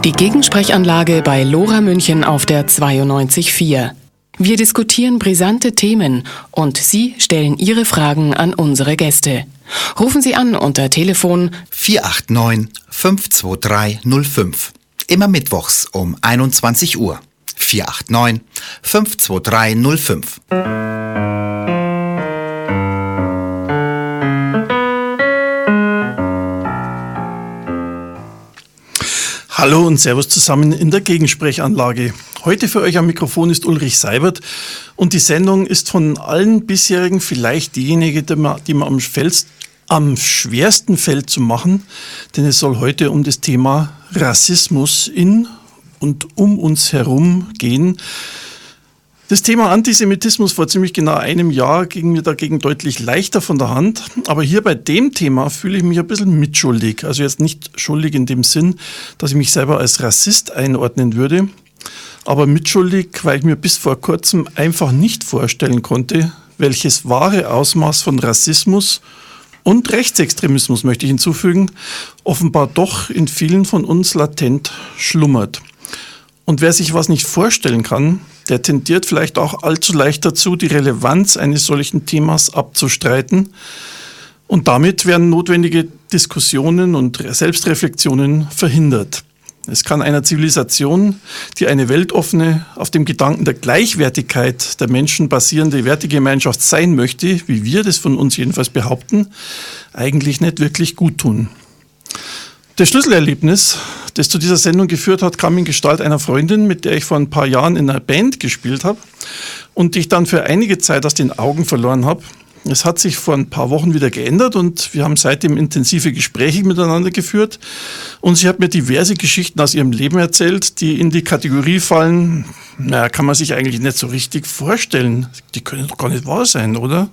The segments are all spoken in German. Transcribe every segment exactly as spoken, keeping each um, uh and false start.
Die Gegensprechanlage bei Lora München auf der zweiundneunzig Komma vier. Wir diskutieren brisante Themen und Sie stellen Ihre Fragen an unsere Gäste. Rufen Sie an unter Telefon vier acht neun, fünf zwei drei null fünf. Immer mittwochs um einundzwanzig Uhr. vier acht neun, fünf zwei drei null fünf. Hallo und Servus zusammen in der Gegensprechanlage. Heute für euch am Mikrofon ist Ulrich Seibert und die Sendung ist von allen bisherigen vielleicht diejenige, die man, die man am, Fels, am schwersten fällt zu machen, denn es soll heute um das Thema Rassismus in und um uns herum gehen. Das Thema Antisemitismus vor ziemlich genau einem Jahr ging mir dagegen deutlich leichter von der Hand. Aber hier bei dem Thema fühle ich mich ein bisschen mitschuldig. Also jetzt nicht schuldig in dem Sinn, dass ich mich selber als Rassist einordnen würde, aber mitschuldig, weil ich mir bis vor kurzem einfach nicht vorstellen konnte, welches wahre Ausmaß von Rassismus und Rechtsextremismus, möchte ich hinzufügen, offenbar doch in vielen von uns latent schlummert. Und wer sich was nicht vorstellen kann, der tendiert vielleicht auch allzu leicht dazu, die Relevanz eines solchen Themas abzustreiten. Und damit werden notwendige Diskussionen und Selbstreflexionen verhindert. Es kann einer Zivilisation, die eine weltoffene, auf dem Gedanken der Gleichwertigkeit der Menschen basierende Wertegemeinschaft sein möchte, wie wir das von uns jedenfalls behaupten, eigentlich nicht wirklich gut tun. Das Schlüsselerlebnis, das zu dieser Sendung geführt hat, kam in Gestalt einer Freundin, mit der ich vor ein paar Jahren in einer Band gespielt habe und die ich dann für einige Zeit aus den Augen verloren habe. Es hat sich vor ein paar Wochen wieder geändert und wir haben seitdem intensive Gespräche miteinander geführt und sie hat mir diverse Geschichten aus ihrem Leben erzählt, die in die Kategorie fallen, naja, kann man sich eigentlich nicht so richtig vorstellen. Die können doch gar nicht wahr sein, oder?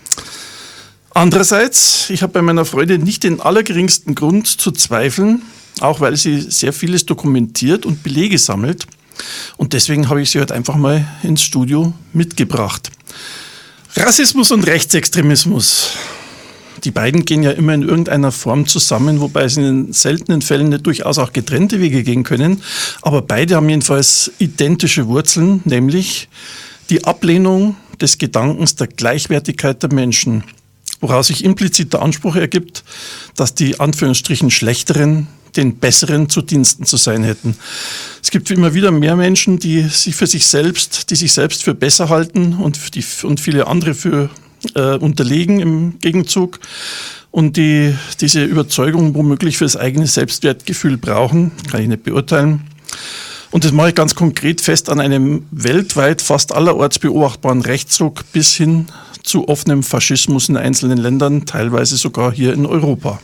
Andererseits, ich habe bei meiner Freundin nicht den allergeringsten Grund zu zweifeln, auch weil sie sehr vieles dokumentiert und Belege sammelt. Und deswegen habe ich sie heute einfach mal ins Studio mitgebracht. Rassismus und Rechtsextremismus. Die beiden gehen ja immer in irgendeiner Form zusammen, wobei es in den seltenen Fällen nicht durchaus auch getrennte Wege gehen können. Aber beide haben jedenfalls identische Wurzeln, nämlich die Ablehnung des Gedankens der Gleichwertigkeit der Menschen, woraus sich implizit der Anspruch ergibt, dass die Anführungsstrichen Schlechteren den Besseren zu Diensten zu sein hätten. Es gibt immer wieder mehr Menschen, die sich für sich selbst, die sich selbst für besser halten und, die, und viele andere für äh, unterlegen im Gegenzug und die diese Überzeugung womöglich für das eigene Selbstwertgefühl brauchen, kann ich nicht beurteilen. Und das mache ich ganz konkret fest an einem weltweit fast allerorts beobachtbaren Rechtsruck bis hin zu offenem Faschismus in einzelnen Ländern, teilweise sogar hier in Europa.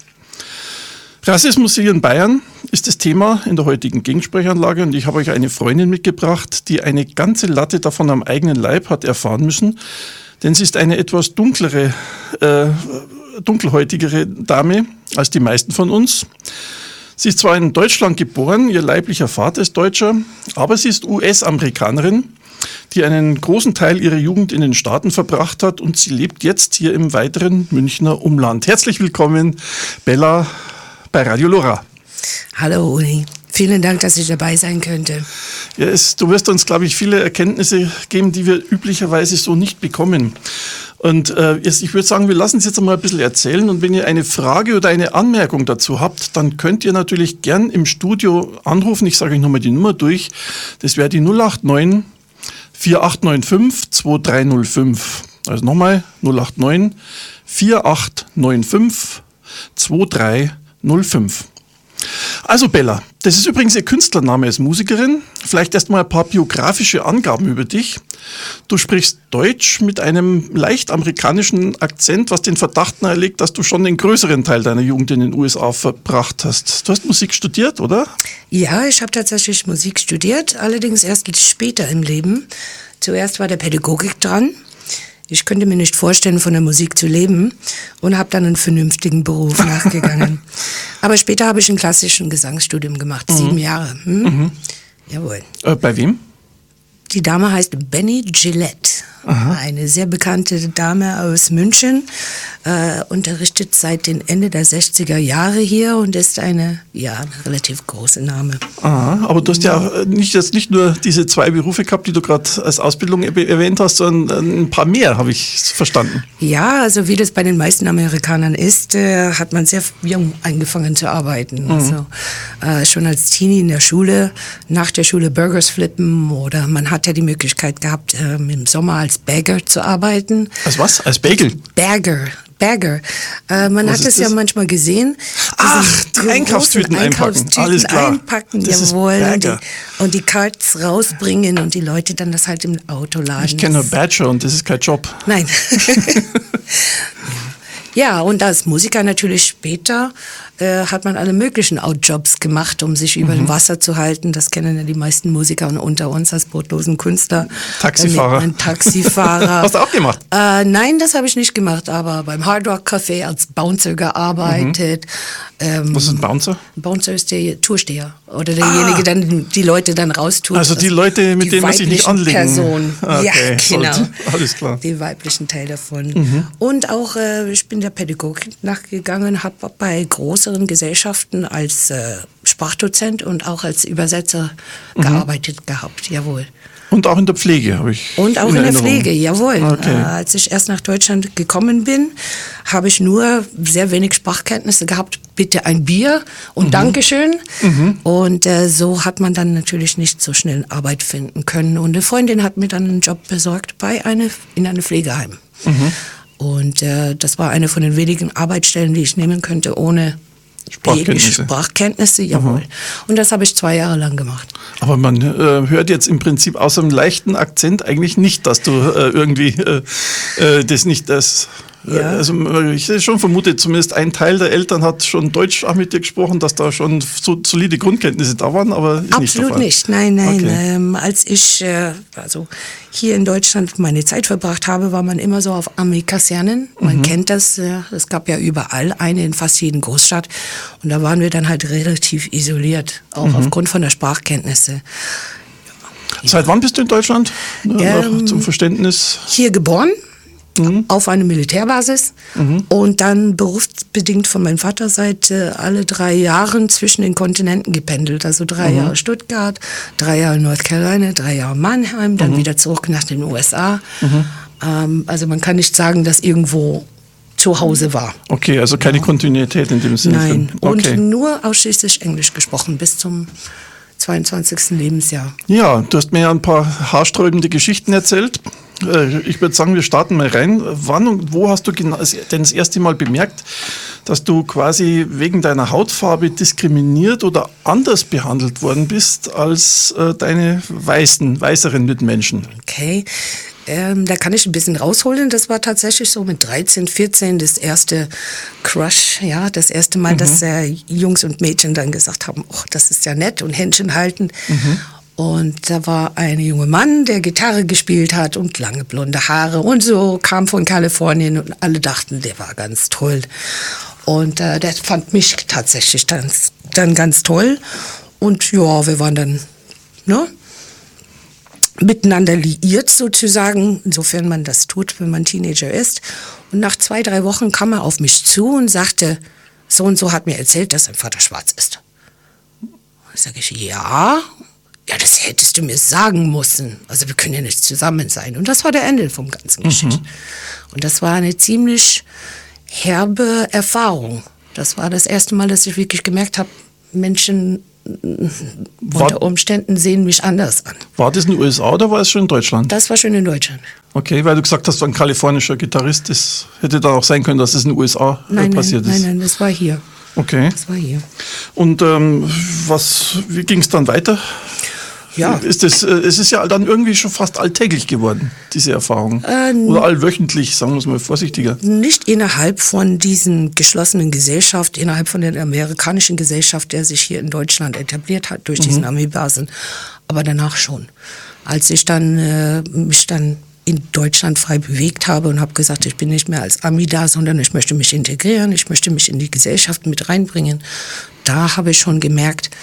Rassismus hier in Bayern ist das Thema in der heutigen Gegensprechanlage und ich habe euch eine Freundin mitgebracht, die eine ganze Latte davon am eigenen Leib hat erfahren müssen, denn sie ist eine etwas dunklere, äh, dunkelhäutigere Dame als die meisten von uns. Sie ist zwar in Deutschland geboren, ihr leiblicher Vater ist Deutscher, aber sie ist U S-Amerikanerin, die einen großen Teil ihrer Jugend in den Staaten verbracht hat und sie lebt jetzt hier im weiteren Münchner Umland. Herzlich willkommen, Bella, bei Radio Lora. Hallo Uli, vielen Dank, dass ich dabei sein könnte. Ja, es, du wirst uns, glaube ich, viele Erkenntnisse geben, die wir üblicherweise so nicht bekommen. Und äh, ich würde sagen, wir lassen es jetzt einmal ein bisschen erzählen und wenn ihr eine Frage oder eine Anmerkung dazu habt, dann könnt ihr natürlich gern im Studio anrufen. Ich sage euch nochmal die Nummer durch. Das wäre die null acht neun, vier acht neun fünf, zwei drei null fünf. Also nochmal null acht neun, vier acht neun fünf, zwei drei null fünf. Also Bella, das ist übrigens ihr Künstlername als Musikerin. Vielleicht erst mal ein paar biografische Angaben über dich. Du sprichst Deutsch mit einem leicht amerikanischen Akzent, was den Verdacht nahelegt, dass du schon den größeren Teil deiner Jugend in den U S A verbracht hast. Du hast Musik studiert, oder? Ja, ich habe tatsächlich Musik studiert, allerdings erst später im Leben. Zuerst war der Pädagogik dran. Ich könnte mir nicht vorstellen, von der Musik zu leben und habe dann einen vernünftigen Beruf nachgegangen. Aber später habe ich ein klassisches Gesangsstudium gemacht, mhm. sieben Jahre. Hm? Mhm. Jawohl. Äh, bei wem? Die Dame heißt Benny Gillette. Aha. Eine sehr bekannte Dame aus München, äh, unterrichtet seit dem Ende der sechziger Jahre hier und ist eine, ja, eine relativ große Name. Aha, aber du hast ja nicht, jetzt nicht nur diese zwei Berufe gehabt, die du gerade als Ausbildung erwähnt hast, sondern ein paar mehr, habe ich verstanden. Ja, also wie das bei den meisten Amerikanern ist, äh, hat man sehr jung angefangen zu arbeiten. Mhm. Also äh, schon als Teenie in der Schule, nach der Schule Burgers flippen oder man hat ja die Möglichkeit gehabt, äh, im Sommer als Bagger zu arbeiten. Als was? Als Bagel? Bagger. Bagger. Äh, man was hat es ja manchmal gesehen. Ach, Einkaufstüten einpacken. Alles klar. Einpacken, das jawohl. Und die, und die Carts rausbringen und die Leute dann das halt im Auto laden. Ich kenne nur Badger und das ist kein Job. Nein. Ja, und als Musiker natürlich später äh, hat man alle möglichen Outjobs gemacht, um sich über mhm. dem Wasser zu halten. Das kennen ja die meisten Musiker unter uns als brotlosen Künstler. Taxifahrer. Ein Taxifahrer. Hast du auch gemacht? Äh, nein, das habe ich nicht gemacht, aber beim Hard Rock Café als Bouncer gearbeitet. Mhm. Ähm, Was ist ein Bouncer? Bouncer ist der Toursteher oder derjenige, ah. der die Leute dann raustut. Also die Leute, mit denen man sich nicht anlegen. Person. Okay. Ja, genau. Sollte. Alles klar. Den weiblichen Teil davon. Mhm. Und auch, äh, ich bin der Pädagogik nachgegangen, habe bei größeren Gesellschaften als äh, Sprachdozent und auch als Übersetzer mhm. gearbeitet gehabt, jawohl. Und auch in der Pflege habe ich. Und auch in, in der Pflege, jawohl. Okay. Äh, als ich erst nach Deutschland gekommen bin, habe ich nur sehr wenig Sprachkenntnisse gehabt. Bitte ein Bier und mhm. Dankeschön. Mhm. Und äh, so hat man dann natürlich nicht so schnell Arbeit finden können. Und eine Freundin hat mir dann einen Job besorgt bei eine, in einem Pflegeheim. Mhm. Und äh, das war eine von den wenigen Arbeitsstellen, die ich nehmen könnte, ohne Sprachkenntnisse. Sprachkenntnisse, jawohl. Mhm. Und das habe ich zwei Jahre lang gemacht. Aber man äh, hört jetzt im Prinzip außer einem leichten Akzent eigentlich nicht, dass du äh, irgendwie äh, äh, das nicht das... Ja. Also ich hätte schon vermutet, zumindest ein Teil der Eltern hat schon Deutsch auch mit dir gesprochen, dass da schon so solide Grundkenntnisse da waren, aber ist absolut nicht der Fall. Nicht, nein, nein. Okay. Ähm, als ich äh, also hier in Deutschland meine Zeit verbracht habe, war man immer so auf Armeekasernen. Man mhm. kennt das, äh, es gab ja überall eine in fast jeden Großstadt und da waren wir dann halt relativ isoliert, auch mhm. aufgrund von der Sprachkenntnisse. Seit wann bist du in Deutschland? Ähm, zum Verständnis. Hier geboren. Mhm. Auf eine Militärbasis mhm. und dann berufsbedingt von meinem Vater seit äh, alle drei Jahren zwischen den Kontinenten gependelt. Also drei mhm. Jahre Stuttgart, drei Jahre North Carolina, drei Jahre Mannheim, dann mhm. wieder zurück nach den U S A. Mhm. Ähm, also man kann nicht sagen, dass irgendwo zu Hause war. Okay, also keine ja. Kontinuität in dem Sinne. Nein, okay. Und nur ausschließlich Englisch gesprochen bis zum zweiundzwanzigsten Lebensjahr. Ja, du hast mir ja ein paar haarsträubende Geschichten erzählt. Ich würde sagen, wir starten mal rein. Wann und wo hast du denn das erste Mal bemerkt, dass du quasi wegen deiner Hautfarbe diskriminiert oder anders behandelt worden bist als äh, deine weißen, weißeren Mitmenschen? Okay, ähm, da kann ich ein bisschen rausholen. Das war tatsächlich so mit dreizehn, vierzehn das erste Crush, ja, das erste Mal, mhm. dass äh, Jungs und Mädchen dann gesagt haben, oh, das ist ja nett und Händchen halten. Mhm. Und da war ein junger Mann, der Gitarre gespielt hat und lange blonde Haare und so, kam von Kalifornien und alle dachten, der war ganz toll. Und äh, der fand mich tatsächlich dann, dann ganz toll. Und ja, wir waren dann ne, miteinander liiert sozusagen, insofern man das tut, wenn man Teenager ist. Und nach zwei, drei Wochen kam er auf mich zu und sagte, so und so hat mir erzählt, dass sein Vater schwarz ist. Da sage ich, ja... Ja, das hättest du mir sagen müssen. Also wir können ja nicht zusammen sein. Und das war der Ende vom ganzen mhm. Geschichte. Und das war eine ziemlich herbe Erfahrung. Das war das erste Mal, dass ich wirklich gemerkt habe, Menschen war, unter Umständen sehen mich anders an. War das in den U S A oder war es schon in Deutschland? Das war schon in Deutschland. Okay, weil du gesagt hast, du ein kalifornischer Gitarrist. Das hätte dann auch sein können, dass es in den U S A nein, passiert nein, ist. Nein, nein, das war hier. Okay. Das war hier. Und ähm, was, wie ging es dann weiter? Ja. Ist das, es ist ja dann irgendwie schon fast alltäglich geworden, diese Erfahrung. Äh, Oder allwöchentlich, sagen wir es mal vorsichtiger. Nicht innerhalb von diesen geschlossenen Gesellschaft, innerhalb von der amerikanischen Gesellschaft, der sich hier in Deutschland etabliert hat durch mhm. diesen Armeebasen, aber danach schon. Als ich dann äh, mich dann in Deutschland frei bewegt habe und habe gesagt, ich bin nicht mehr als Ami da, sondern ich möchte mich integrieren, ich möchte mich in die Gesellschaft mit reinbringen. Da habe ich schon gemerkt,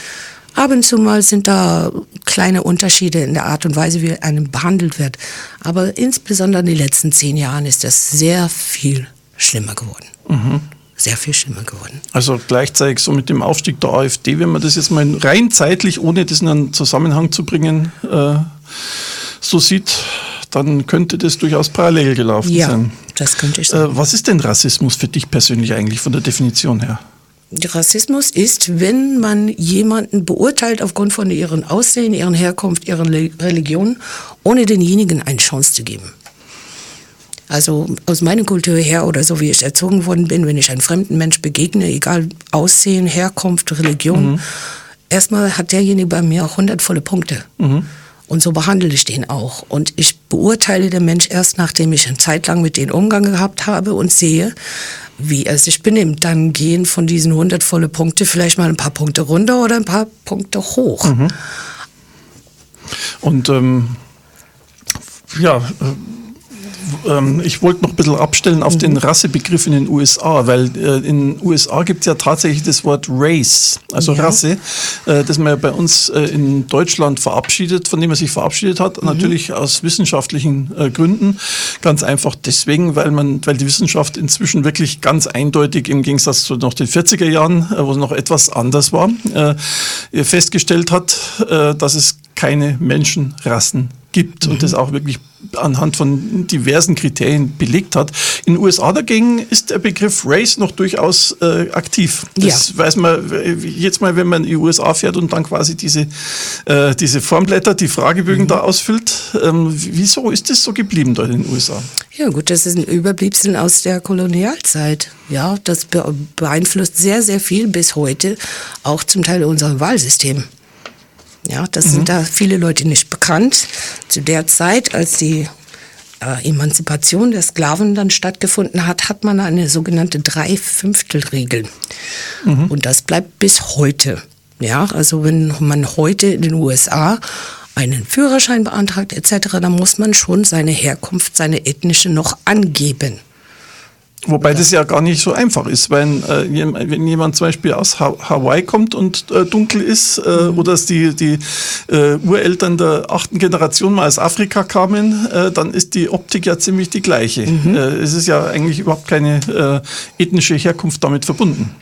Ab und zu mal sind da kleine Unterschiede in der Art und Weise, wie einem behandelt wird. Aber insbesondere in den letzten zehn Jahren ist das sehr viel schlimmer geworden. Mhm. Sehr viel schlimmer geworden. Also gleichzeitig so mit dem Aufstieg der AfD, wenn man das jetzt mal rein zeitlich, ohne das in einen Zusammenhang zu bringen, äh, so sieht, dann könnte das durchaus parallel gelaufen ja, sein. Das könnte ich sagen. Äh, was ist denn Rassismus für dich persönlich eigentlich von der Definition her? Rassismus ist, wenn man jemanden beurteilt aufgrund von ihrem Aussehen, ihrer Herkunft, ihrer Religion, ohne denjenigen eine Chance zu geben. Also aus meiner Kultur her oder so wie ich erzogen worden bin, wenn ich einem fremden Mensch begegne, egal Aussehen, Herkunft, Religion, mhm. erstmal hat derjenige bei mir auch hundert volle Punkte. Mhm. Und so behandle ich den auch. Und ich beurteile den Mensch erst, nachdem ich eine Zeit lang mit dem Umgang gehabt habe und sehe, wie er sich benimmt. Dann gehen von diesen hundert volle Punkte vielleicht mal ein paar Punkte runter oder ein paar Punkte hoch. Mhm. Und ähm, ja, äh, ich wollte noch ein bisschen abstellen auf mhm. den Rassebegriff in den U S A, weil äh, in den U S A gibt es ja tatsächlich das Wort Race, also ja. Rasse, äh, das man ja bei uns äh, in Deutschland verabschiedet, von dem man sich verabschiedet hat, mhm. natürlich aus wissenschaftlichen äh, Gründen. Ganz einfach deswegen, weil man, weil die Wissenschaft inzwischen wirklich ganz eindeutig im Gegensatz zu noch den vierziger Jahren, äh, wo es noch etwas anders war, äh, festgestellt hat, äh, dass es keine Menschenrassen gibt mhm. und das auch wirklich anhand von diversen Kriterien belegt hat. In den U S A dagegen ist der Begriff Race noch durchaus äh, aktiv. Das ja. weiß man jetzt mal, wenn man in die U S A fährt und dann quasi diese, äh, diese Formblätter, die Fragebögen mhm. da ausfüllt. Ähm, wieso ist das so geblieben dort in den U S A? Ja gut, das ist ein Überbleibsel aus der Kolonialzeit. Ja, das beeinflusst sehr, sehr viel bis heute, auch zum Teil unser Wahlsystem. Ja, das mhm. sind da viele Leute nicht bekannt. Zu der Zeit, als die äh, Emanzipation der Sklaven dann stattgefunden hat, hat man eine sogenannte Drei-Fünftel-Regel. Mhm. Und das bleibt bis heute. Ja, also wenn man heute in den U S A einen Führerschein beantragt et cetera, dann muss man schon seine Herkunft, seine ethnische noch angeben. Wobei das ja gar nicht so einfach ist, weil äh, wenn jemand zum Beispiel aus ha- Hawaii kommt und äh, dunkel ist äh, mhm. oder dass die, die äh, Ureltern der achten Generation mal aus Afrika kamen, äh, dann ist die Optik ja ziemlich die gleiche. Mhm. Äh, es ist ja eigentlich überhaupt keine äh, ethnische Herkunft damit verbunden.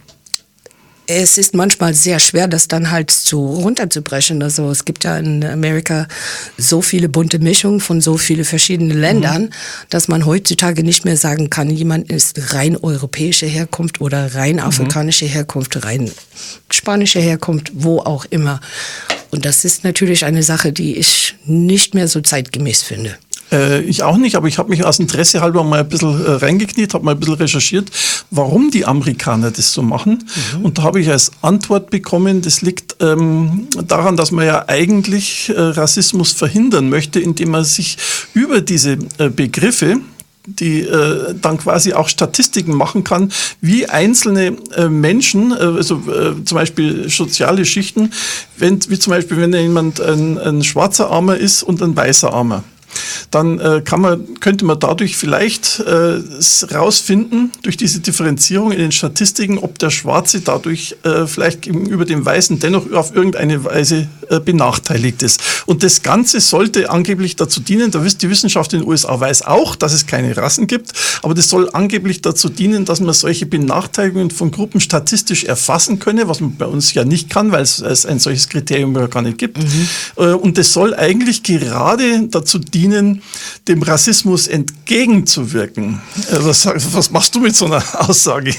Es ist manchmal sehr schwer, das dann halt zu runterzubrechen. Also es gibt ja in Amerika so viele bunte Mischungen von so vielen verschiedenen Ländern, mhm. dass man heutzutage nicht mehr sagen kann, jemand ist rein europäische Herkunft oder rein afrikanische Herkunft, rein spanische Herkunft, wo auch immer. Und das ist natürlich eine Sache, die ich nicht mehr so zeitgemäß finde. Äh, ich auch nicht, aber ich habe mich aus Interesse halber mal ein bisschen äh, reingekniet, habe mal ein bisschen recherchiert, warum die Amerikaner das so machen. Mhm. Und da habe ich als Antwort bekommen, das liegt ähm, daran, dass man ja eigentlich äh, Rassismus verhindern möchte, indem man sich über diese äh, Begriffe, die äh, dann quasi auch Statistiken machen kann, wie einzelne äh, Menschen, äh, also äh, zum Beispiel soziale Schichten, wenn, wie zum Beispiel, wenn jemand ein, ein schwarzer Armer ist und ein weißer Armer. Dann äh, kann man, könnte man dadurch vielleicht äh, rausfinden, durch diese Differenzierung in den Statistiken, ob der Schwarze dadurch äh, vielleicht gegenüber dem Weißen dennoch auf irgendeine Weise äh, benachteiligt ist. Und das Ganze sollte angeblich dazu dienen, da die Wissenschaft in den U S A weiß auch, dass es keine Rassen gibt, aber das soll angeblich dazu dienen, dass man solche Benachteiligungen von Gruppen statistisch erfassen könne, was man bei uns ja nicht kann, weil es, es ein solches Kriterium ja gar nicht gibt. Mhm. Äh, und das soll eigentlich gerade dazu dienen, dienen, dem Rassismus entgegenzuwirken. Was, was machst du mit so einer Aussage?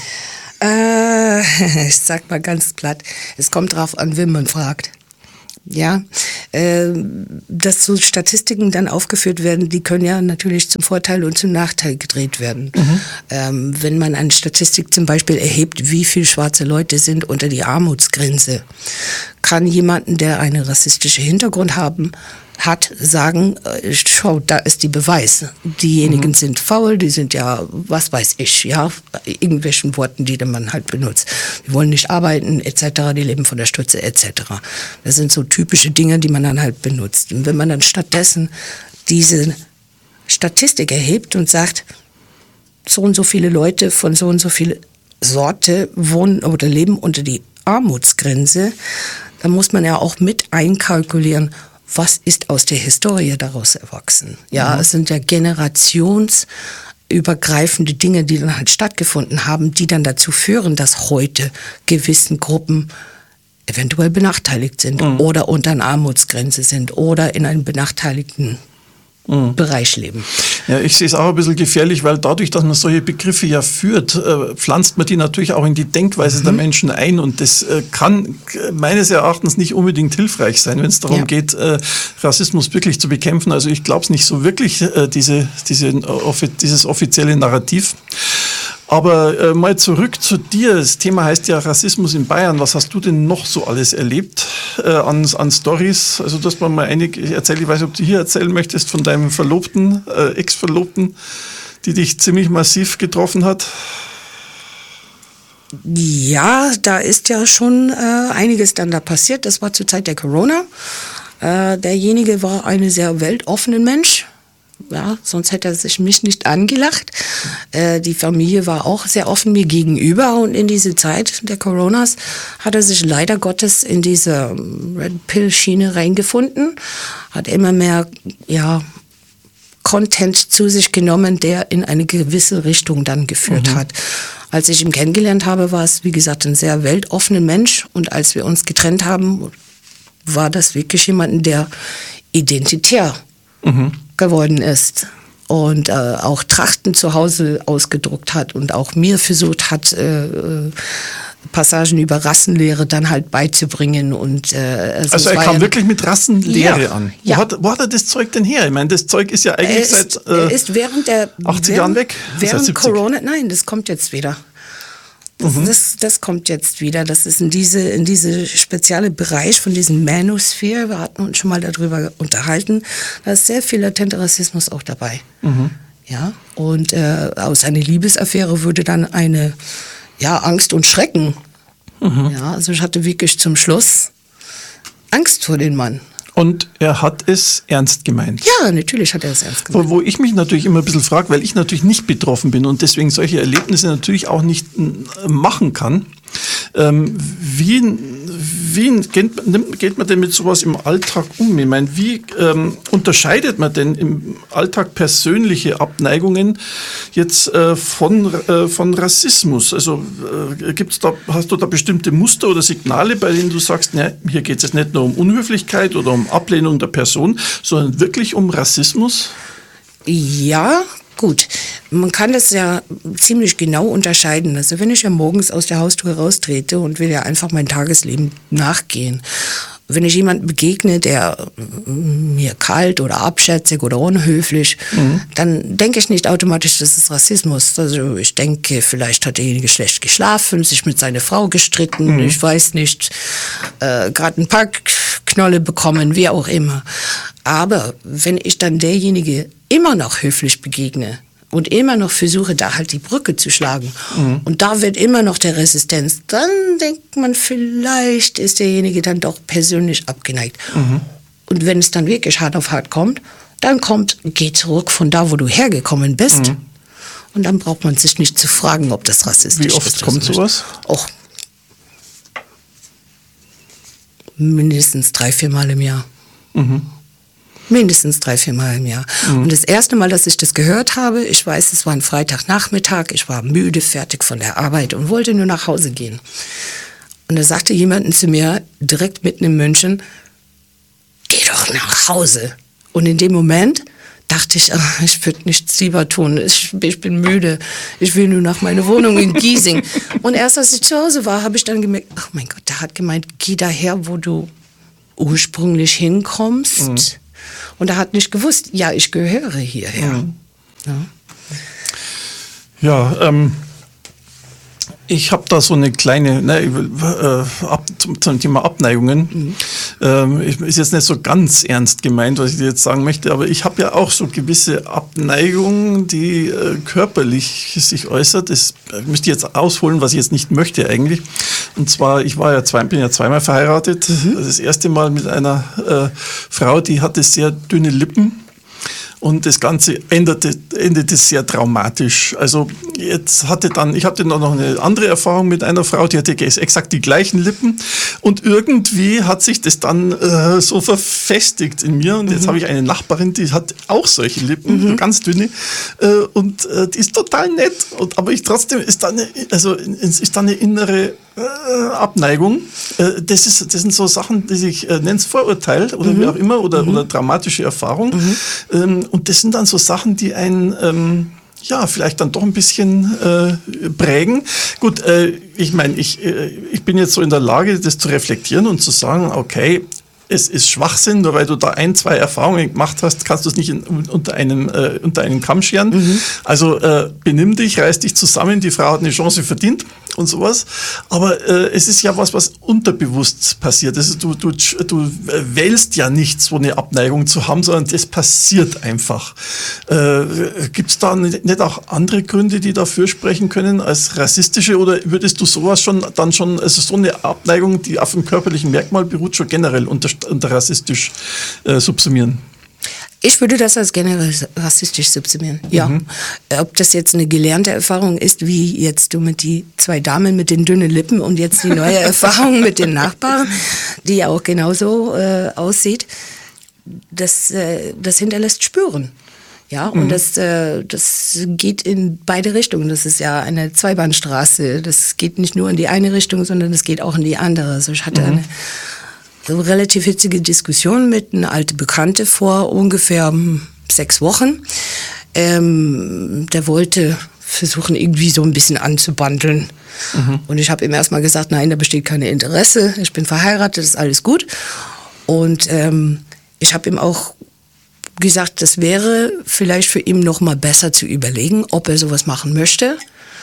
Äh, ich sag mal ganz platt, es kommt drauf an, wen man fragt. Ja, äh, dass so Statistiken dann aufgeführt werden, die können ja natürlich zum Vorteil und zum Nachteil gedreht werden. Mhm. Ähm, wenn man eine Statistik zum Beispiel erhebt, wie viele schwarze Leute sind unter die Armutsgrenze, kann jemanden, der einen rassistischen Hintergrund haben, hat, sagen, äh, schau, da ist die Beweis. Diejenigen mhm. sind faul, die sind ja, was weiß ich, ja, irgendwelchen Worten, die man halt benutzt. Die wollen nicht arbeiten, et cetera, die leben von der Stütze, et cetera. Das sind so typische Dinge, die man dann halt benutzt. Und wenn man dann stattdessen diese Statistik erhebt und sagt, so und so viele Leute von so und so viel Sorte wohnen oder leben unter die Armutsgrenze, dann muss man ja auch mit einkalkulieren, was ist aus der Historie daraus erwachsen. Ja, mhm. es sind ja generationsübergreifende Dinge, die dann halt stattgefunden haben, die dann dazu führen, dass heute gewissen Gruppen eventuell benachteiligt sind mhm. oder unter einer Armutsgrenze sind oder in einem benachteiligten Mhm. Bereich leben. Ja, ich sehe es auch ein bisschen gefährlich, weil dadurch, dass man solche Begriffe ja führt, äh, pflanzt man die natürlich auch in die Denkweise mhm. der Menschen ein und das äh, kann meines Erachtens nicht unbedingt hilfreich sein, wenn es darum ja. geht, äh, Rassismus wirklich zu bekämpfen. Also ich glaube es nicht so wirklich, äh, diese, diese, offi- dieses offizielle Narrativ. Aber äh, mal zurück zu dir. Das Thema heißt ja Rassismus in Bayern. Was hast du denn noch so alles erlebt äh, an, an Storys? Also, dass man mal einige erzählt, ich weiß nicht, ob du hier erzählen möchtest von deinem Verlobten, äh, Ex-Verlobten, die dich ziemlich massiv getroffen hat. Ja, da ist ja schon äh, einiges dann da passiert. Das war zur Zeit der Corona. Äh, derjenige war ein sehr weltoffener Mensch. Ja, sonst hätte er sich mich nicht angelacht. Äh, die Familie war auch sehr offen mir gegenüber und in diese Zeit der Coronas hat er sich leider Gottes in diese Red Pill Schiene reingefunden, hat immer mehr, ja, Content zu sich genommen, der in eine gewisse Richtung dann geführt mhm. hat. Als ich ihn kennengelernt habe, war es, wie gesagt, ein sehr weltoffener Mensch und als wir uns getrennt haben, war das wirklich jemand, der identitär mhm. geworden ist und äh, auch Trachten zu Hause ausgedruckt hat und auch mir versucht hat, äh, Passagen über Rassenlehre dann halt beizubringen. Und, äh, also, also er kam ja wirklich mit Rassenlehre ja, an. Ja. Wo, hat, wo hat er das Zeug denn her? Ich meine, das Zeug ist ja eigentlich er ist, seit äh, er ist während der, achtzig während, Jahren weg. Während seit Corona, nein, das kommt jetzt wieder. Das, mhm. das, das kommt jetzt wieder. Das ist in diese, in diese spezielle Bereich von diesem Manosphere. Wir hatten uns schon mal darüber unterhalten. Da ist sehr viel latenter Rassismus auch dabei. Mhm. Ja, und äh, aus einer Liebesaffäre würde dann eine, ja, Angst und Schrecken. Mhm. Ja, also ich hatte wirklich zum Schluss Angst vor dem Mann. Und er hat es ernst gemeint. Ja, natürlich hat er es ernst gemeint. Wo, wo ich mich natürlich immer ein bisschen frage, weil ich natürlich nicht betroffen bin und deswegen solche Erlebnisse natürlich auch nicht machen kann. Ähm, wie wie geht, nimmt, geht man denn mit sowas im Alltag um? Ich meine, wie ähm, unterscheidet man denn im Alltag persönliche Abneigungen jetzt äh, von, äh, von Rassismus? Also äh, gibt's da, hast du da bestimmte Muster oder Signale, bei denen du sagst, ne, hier geht es jetzt nicht nur um Unhöflichkeit oder um Ablehnung der Person, sondern wirklich um Rassismus? Ja, gut. Man kann das ja ziemlich genau unterscheiden. Also wenn ich ja morgens aus der Haustür raustrete und will ja einfach mein Tagesleben nachgehen, wenn ich jemandem begegne, der mir kalt oder abschätzig oder unhöflich, mhm. dann denke ich nicht automatisch, das ist Rassismus. Also ich denke, vielleicht hat derjenige schlecht geschlafen, sich mit seiner Frau gestritten, mhm. ich weiß nicht, äh, gerade ein paar Knolle bekommen, wie auch immer. Aber wenn ich dann derjenige immer noch höflich begegne und immer noch versuche, da halt die Brücke zu schlagen mhm. und da wird immer noch der Resistenz, dann denkt man, vielleicht ist derjenige dann doch persönlich abgeneigt. Mhm. Und wenn es dann wirklich hart auf hart kommt, dann kommt, geh zurück von da, wo du hergekommen bist. Mhm. Und dann braucht man sich nicht zu fragen, ob das rassistisch ist. Wie oft ist kommt sowas? Och, mindestens drei, vier Mal im Jahr. Mhm. Mindestens drei, vier Mal im Jahr. Mhm. Und das erste Mal, dass ich das gehört habe, ich weiß, es war ein Freitagnachmittag, ich war müde, fertig von der Arbeit und wollte nur nach Hause gehen. Und da sagte jemand zu mir, direkt mitten in München, geh doch nach Hause. Und in dem Moment dachte ich, ach, ich würde nichts lieber tun, ich, ich bin müde, ich will nur nach meiner Wohnung in Giesing. Und erst als ich zu Hause war, habe ich dann gemerkt, ach mein Gott, der hat gemeint, geh daher, wo du ursprünglich hinkommst. Mhm. Und er hat nicht gewusst, ja, ich gehöre hierher. Mhm. Ja, ja ähm, ich habe da so eine kleine, ne, äh, ab, zum, zum Thema Abneigungen. Mhm. Ähm, ist jetzt nicht so ganz ernst gemeint, was ich dir jetzt sagen möchte, aber ich habe ja auch so gewisse Abneigungen, die äh, körperlich sich äußert. Das müsste ich jetzt ausholen, was ich jetzt nicht möchte eigentlich. Und zwar, ich war ja zwei, bin ja zweimal verheiratet. Mhm. Das erste Mal mit einer äh, Frau, die hatte sehr dünne Lippen. Und das Ganze endete, endete sehr traumatisch. Also jetzt hatte dann, ich hatte noch eine andere Erfahrung mit einer Frau, die hatte exakt die gleichen Lippen. Und irgendwie hat sich das dann äh, so verfestigt in mir. Und jetzt mhm. habe ich eine Nachbarin, die hat auch solche Lippen, mhm. ganz dünne. Äh, und äh, die ist total nett. Und, aber ich trotzdem ist da eine, also ist da eine innere äh, Abneigung. Äh, das, ist, das sind so Sachen, die ich äh, nenne es Vorurteil oder mhm. wie auch immer oder, mhm. oder dramatische Erfahrung. Mhm. Ähm, und das sind dann so Sachen, die einen ähm, ja, vielleicht dann doch ein bisschen äh, prägen. Gut, äh, ich meine, ich, äh, ich bin jetzt so in der Lage, das zu reflektieren und zu sagen, okay, es ist Schwachsinn, nur weil du da ein, zwei Erfahrungen gemacht hast, kannst du es nicht in, unter, einem, äh, unter einen Kamm scheren. Mhm. Also äh, benimm dich, reiß dich zusammen, die Frau hat eine Chance verdient und sowas. Aber äh, es ist ja was, was unterbewusst passiert. Also du, du, du wählst ja nicht, so eine Abneigung zu haben, sondern das passiert einfach. Äh, Gibt es da nicht, nicht auch andere Gründe, die dafür sprechen können als rassistische, oder würdest du sowas schon dann schon, also so eine Abneigung, die auf dem körperlichen Merkmal beruht, schon generell unter unter rassistisch äh, subsumieren? Ich würde das als generell rassistisch subsumieren, ja. Mhm. Ob das jetzt eine gelernte Erfahrung ist, wie jetzt du mit die zwei Damen mit den dünnen Lippen und jetzt die neue Erfahrung mit den Nachbarn, die ja auch genauso äh, aussieht, das, äh, das hinterlässt Spuren. Ja, und mhm. das, äh, das geht in beide Richtungen. Das ist ja eine Zweibahnstraße. Das geht nicht nur in die eine Richtung, sondern es geht auch in die andere. Also ich hatte mhm. eine so relativ hitzige Diskussion mit einer alten Bekannte vor ungefähr sechs Wochen. Ähm, der wollte versuchen, irgendwie so ein bisschen anzubandeln. Mhm. Und ich habe ihm erstmal gesagt, nein, da besteht kein Interesse. Ich bin verheiratet, ist alles gut. Und ähm, ich habe ihm auch gesagt, das wäre vielleicht für ihn noch mal besser zu überlegen, ob er sowas machen möchte.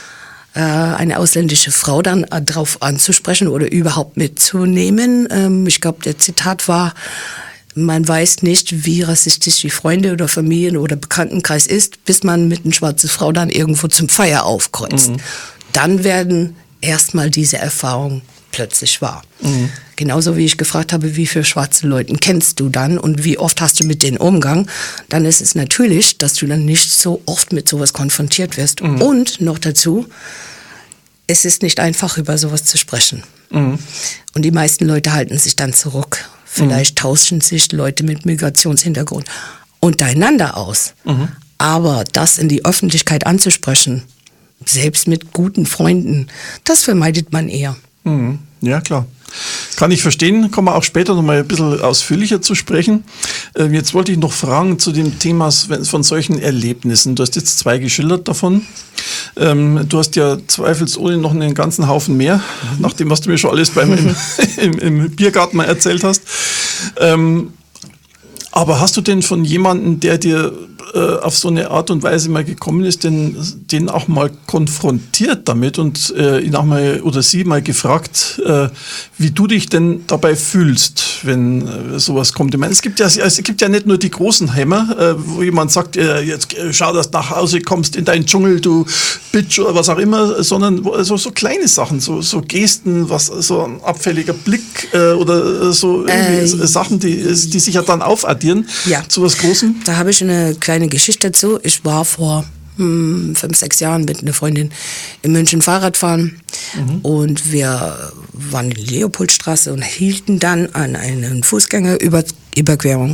Eine ausländische Frau dann drauf anzusprechen oder überhaupt mitzunehmen. Ich glaube, der Zitat war, man weiß nicht, wie rassistisch die Freunde oder Familien oder Bekanntenkreis ist, bis man mit einer schwarzen Frau dann irgendwo zum Feier aufkreuzt. Mhm. Dann werden erstmal diese Erfahrungen plötzlich wahr. Mhm. Genauso wie ich gefragt habe, wie viele schwarze Leute kennst du dann und wie oft hast du mit denen Umgang, dann ist es natürlich, dass du dann nicht so oft mit sowas konfrontiert wirst. Mhm. Und noch dazu, es ist nicht einfach, über sowas zu sprechen. Mhm. Und die meisten Leute halten sich dann zurück. Vielleicht mhm. tauschen sich Leute mit Migrationshintergrund untereinander aus. Mhm. Aber das in die Öffentlichkeit anzusprechen, selbst mit guten Freunden, das vermeidet man eher. Mhm. Ja, klar. Kann ich verstehen, kommen wir auch später noch mal ein bisschen ausführlicher zu sprechen. Ähm, jetzt wollte ich noch fragen zu dem Thema von solchen Erlebnissen. Du hast jetzt zwei geschildert davon. Ähm, du hast ja zweifelsohne noch einen ganzen Haufen mehr, mhm. nach dem, was du mir schon alles beim im, im, im Biergarten mal erzählt hast. Ähm, aber hast du denn von jemandem, der dir äh, auf so eine Art und Weise mal gekommen ist, den, den auch mal konfrontiert damit und äh, ihn auch mal oder sie mal gefragt, äh, wie du dich denn dabei fühlst, wenn äh, sowas kommt? Ich meine, es gibt ja, es gibt ja nicht nur die großen Hämmer, äh, wo jemand sagt, äh, jetzt äh, schau, dass du nach Hause kommst in deinen Dschungel, du Bitch oder was auch immer, sondern also so kleine Sachen, so, so Gesten, was so ein abfälliger Blick äh, oder so irgendwie äh, Sachen, die, die sich ja dann aufaddieren ja. zu was Großem. Da habe ich eine kleine Geschichte dazu. Ich war vor hm, fünf, sechs Jahren mit einer Freundin in München Fahrradfahren mhm. und wir waren in die Leopoldstraße und hielten dann an einer Fußgängerüberquerung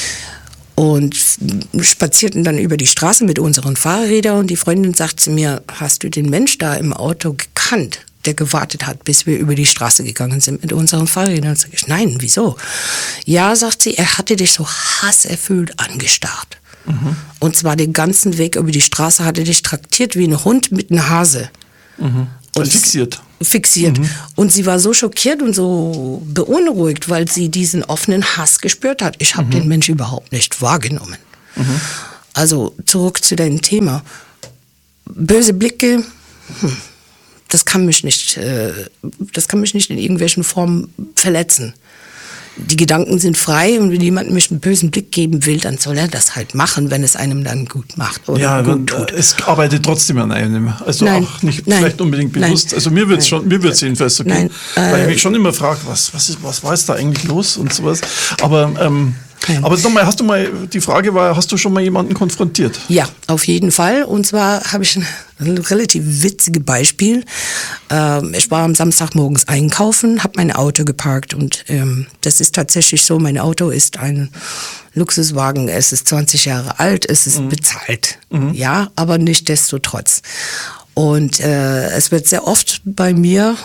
und spazierten dann über die Straße mit unseren Fahrrädern und die Freundin sagt zu mir, hast du den Mensch da im Auto gekannt, der gewartet hat, bis wir über die Straße gegangen sind mit unseren Fahrrädern? Und sag ich, nein, wieso? Ja, sagt sie, er hatte dich so hasserfüllt angestarrt. Mhm. Und zwar den ganzen Weg über die Straße hat er dich traktiert wie ein Hund mit einem Hase. Mhm. Und fixiert. Fixiert. Mhm. Und sie war so schockiert und so beunruhigt, weil sie diesen offenen Hass gespürt hat. Ich habe mhm. den Menschen überhaupt nicht wahrgenommen. Mhm. Also zurück zu deinem Thema. Böse Blicke, hm, das kann mich nicht, äh, das kann mich nicht in irgendwelchen Formen verletzen. Die Gedanken sind frei und wenn jemand mich einen bösen Blick geben will, dann soll er das halt machen, wenn es einem dann gut macht oder ja, gut tut. Es arbeitet trotzdem an einem, also nein, auch nicht nein, vielleicht unbedingt bewusst. Nein, also mir wird es schon, mir wird es jedenfalls so gehen, weil ich mich schon immer frage, was, was ist, was war jetzt da eigentlich los und sowas. Aber ähm, Nein. Aber nochmal, hast du mal, die Frage war, hast du schon mal jemanden konfrontiert? Ja, auf jeden Fall. Und zwar habe ich ein, ein relativ witziges Beispiel. Ähm, ich war am Samstagmorgens einkaufen, habe mein Auto geparkt und ähm, das ist tatsächlich so, mein Auto ist ein Luxuswagen, es ist zwanzig Jahre alt, es ist mhm. bezahlt. Mhm. Ja, aber nichtsdestotrotz. Und äh, es wird sehr oft bei mir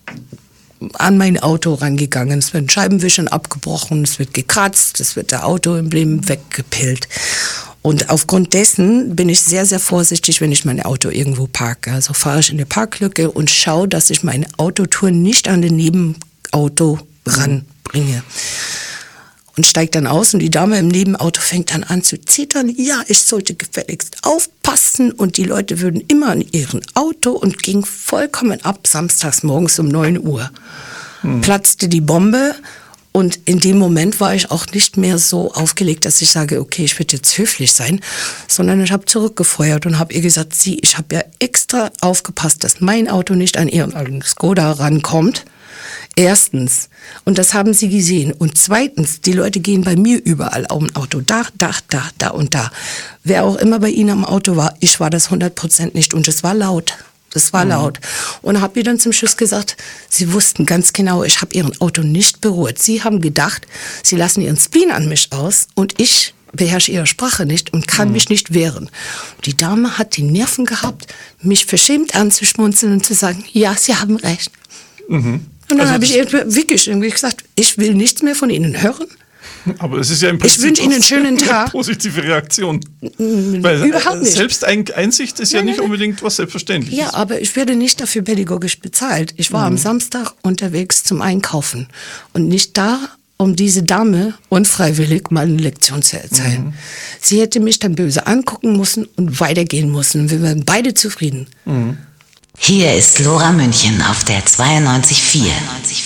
an mein Auto rangegangen. Es werden Scheibenwischern abgebrochen, es wird gekratzt, es wird der Autoemblem weggepillt. Und aufgrund dessen bin ich sehr, sehr vorsichtig, wenn ich mein Auto irgendwo parke. Also fahre ich in eine Parklücke und schaue, dass ich meine Autotour nicht an den Nebenauto ranbringe. Und steigt dann aus und die Dame im Nebenauto fängt dann an zu zittern. Ja, ich sollte gefälligst aufpassen und die Leute würden immer an ihrem Auto und ging vollkommen ab, samstags morgens um neun Uhr. Hm. Platzte die Bombe und in dem Moment war ich auch nicht mehr so aufgelegt, dass ich sage, okay, ich werde jetzt höflich sein, sondern ich habe zurückgefeuert und habe ihr gesagt, sie, ich habe ja extra aufgepasst, dass mein Auto nicht an ihren Skoda rankommt. Erstens, und das haben sie gesehen. Und zweitens, die Leute gehen bei mir überall auf dem Auto. Da, da, da, da und da. Wer auch immer bei ihnen am Auto war, ich war das hundert Prozent nicht. Und es war laut. Das war mhm. laut. Und habe ihr dann zum Schluss gesagt, sie wussten ganz genau, ich habe ihren Auto nicht berührt. Sie haben gedacht, sie lassen ihren Spleen an mich aus und ich beherrsche ihre Sprache nicht und kann mhm. mich nicht wehren. Die Dame hat die Nerven gehabt, mich verschämt anzuschmunzeln und zu sagen, ja, Sie haben recht. Mhm. Und dann also habe ich wirklich irgendwie gesagt, ich will nichts mehr von Ihnen hören. Aber es ist ja im Prinzip ich wünsche Ihnen einen schönen Tag. Eine positive Reaktion. Weil Überhaupt nicht. Selbsteinsicht ist ja nein, nicht nein. unbedingt was Selbstverständliches. Ja, aber ich werde nicht dafür pädagogisch bezahlt. Ich war mhm. am Samstag unterwegs zum Einkaufen und nicht da, um diese Dame unfreiwillig mal eine Lektion zu erzählen. Mhm. Sie hätte mich dann böse angucken müssen und weitergehen müssen. Wir wären beide zufrieden. Mhm. Hier ist Lora München auf der zweiundneunzig Komma vier.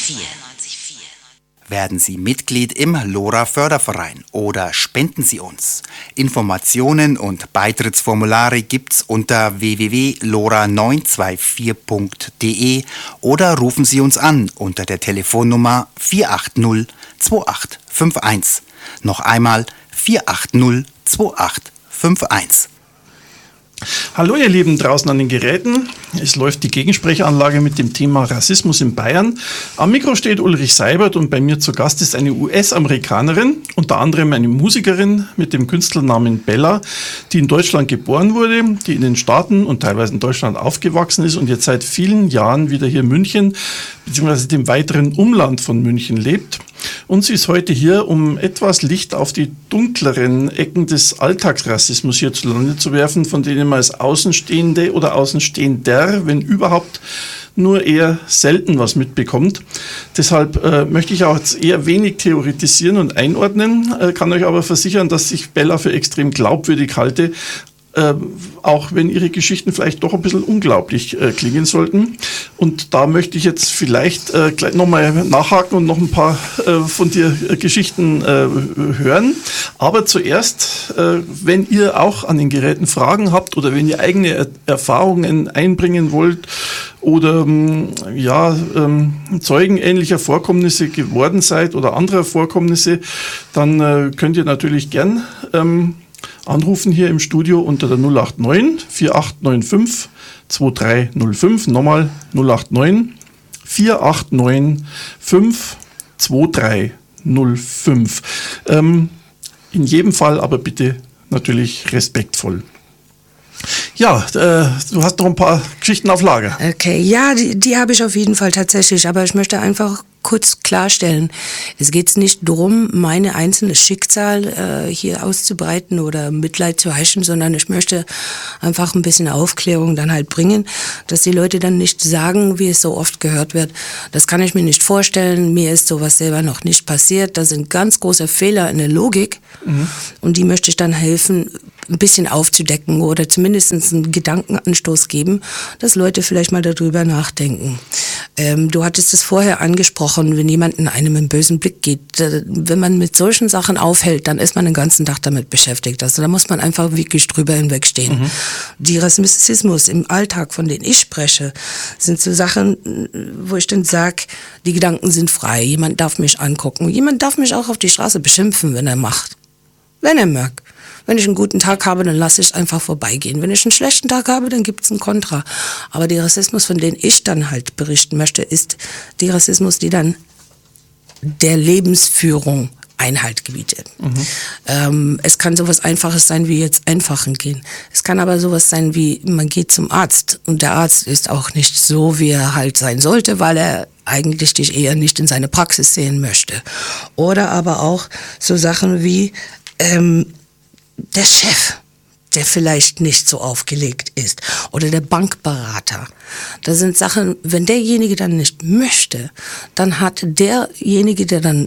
Werden Sie Mitglied im Lora Förderverein oder spenden Sie uns? Informationen und Beitrittsformulare gibt's unter w w w punkt lora neun zwei vier punkt d e oder rufen Sie uns an unter der Telefonnummer vier acht null zwei acht fünf eins. Noch einmal vier acht null zwei acht fünf eins. Hallo ihr Lieben draußen an den Geräten. Es läuft die Gegensprechanlage mit dem Thema Rassismus in Bayern. Am Mikro steht Ulrich Seibert und bei mir zu Gast ist eine U S-Amerikanerin, unter anderem eine Musikerin mit dem Künstlernamen Bella, die in Deutschland geboren wurde, die in den Staaten und teilweise in Deutschland aufgewachsen ist und jetzt seit vielen Jahren wieder hier in München bzw. dem weiteren Umland von München lebt. Und sie ist heute hier, um etwas Licht auf die dunkleren Ecken des Alltagsrassismus hierzulande zu werfen, von denen man als Außenstehende oder Außenstehender, wenn überhaupt, nur eher selten was mitbekommt. Deshalb äh, möchte ich auch jetzt eher wenig theoretisieren und einordnen, äh, kann euch aber versichern, dass ich Bella für extrem glaubwürdig halte, Äh, auch wenn ihre Geschichten vielleicht doch ein bisschen unglaublich äh, klingen sollten. Und da möchte ich jetzt vielleicht äh, gleich nochmal nachhaken und noch ein paar äh, von dir äh, Geschichten äh, hören. Aber zuerst, äh, wenn ihr auch an den Geräten Fragen habt oder wenn ihr eigene er Erfahrungen einbringen wollt oder ähm, ja, ähm, Zeugen ähnlicher Vorkommnisse geworden seid oder anderer Vorkommnisse, dann äh, könnt ihr natürlich gern ähm, anrufen hier im Studio unter der null acht neun vier acht neun fünf zwei drei null fünf. Nochmal null acht neun vier acht neun fünf zwei drei null fünf. Ähm, in jedem Fall aber bitte natürlich respektvoll. Ja, äh, du hast noch ein paar Geschichten auf Lager. Okay, ja, die, die habe ich auf jeden Fall tatsächlich, aber ich möchte einfach kurz klarstellen, es geht nicht darum, meine einzelne Schicksal äh, hier auszubreiten oder Mitleid zu heischen, sondern ich möchte einfach ein bisschen Aufklärung dann halt bringen, dass die Leute dann nicht sagen, wie es so oft gehört wird, das kann ich mir nicht vorstellen, mir ist sowas selber noch nicht passiert, da sind ganz große Fehler in der Logik mhm. und die möchte ich dann helfen, ein bisschen aufzudecken oder zumindest einen Gedankenanstoß geben, dass Leute vielleicht mal darüber nachdenken. Ähm, du hattest es vorher angesprochen, wenn jemand in einem einen bösen Blick geht, äh, wenn man mit solchen Sachen aufhält, dann ist man den ganzen Tag damit beschäftigt. Also da muss man einfach wirklich drüber hinwegstehen. Mhm. Die Rassismus im Alltag, von denen ich spreche, sind so Sachen, wo ich dann sage, die Gedanken sind frei, jemand darf mich angucken, jemand darf mich auch auf die Straße beschimpfen, wenn er macht, wenn er mag. Wenn ich einen guten Tag habe, dann lasse ich einfach vorbeigehen. Wenn ich einen schlechten Tag habe, dann gibt es einen Kontra. Aber der Rassismus, von dem ich dann halt berichten möchte, ist der Rassismus, die dann der Lebensführung Einhalt gebietet. Mhm. Ähm, es kann sowas Einfaches sein wie jetzt einfachen gehen. Es kann aber sowas sein wie, man geht zum Arzt und der Arzt ist auch nicht so, wie er halt sein sollte, weil er eigentlich dich eher nicht in seine Praxis sehen möchte. Oder aber auch so Sachen wie ähm, der Chef, der vielleicht nicht so aufgelegt ist, oder der Bankberater. Das sind Sachen, wenn derjenige dann nicht möchte, dann hat derjenige, der dann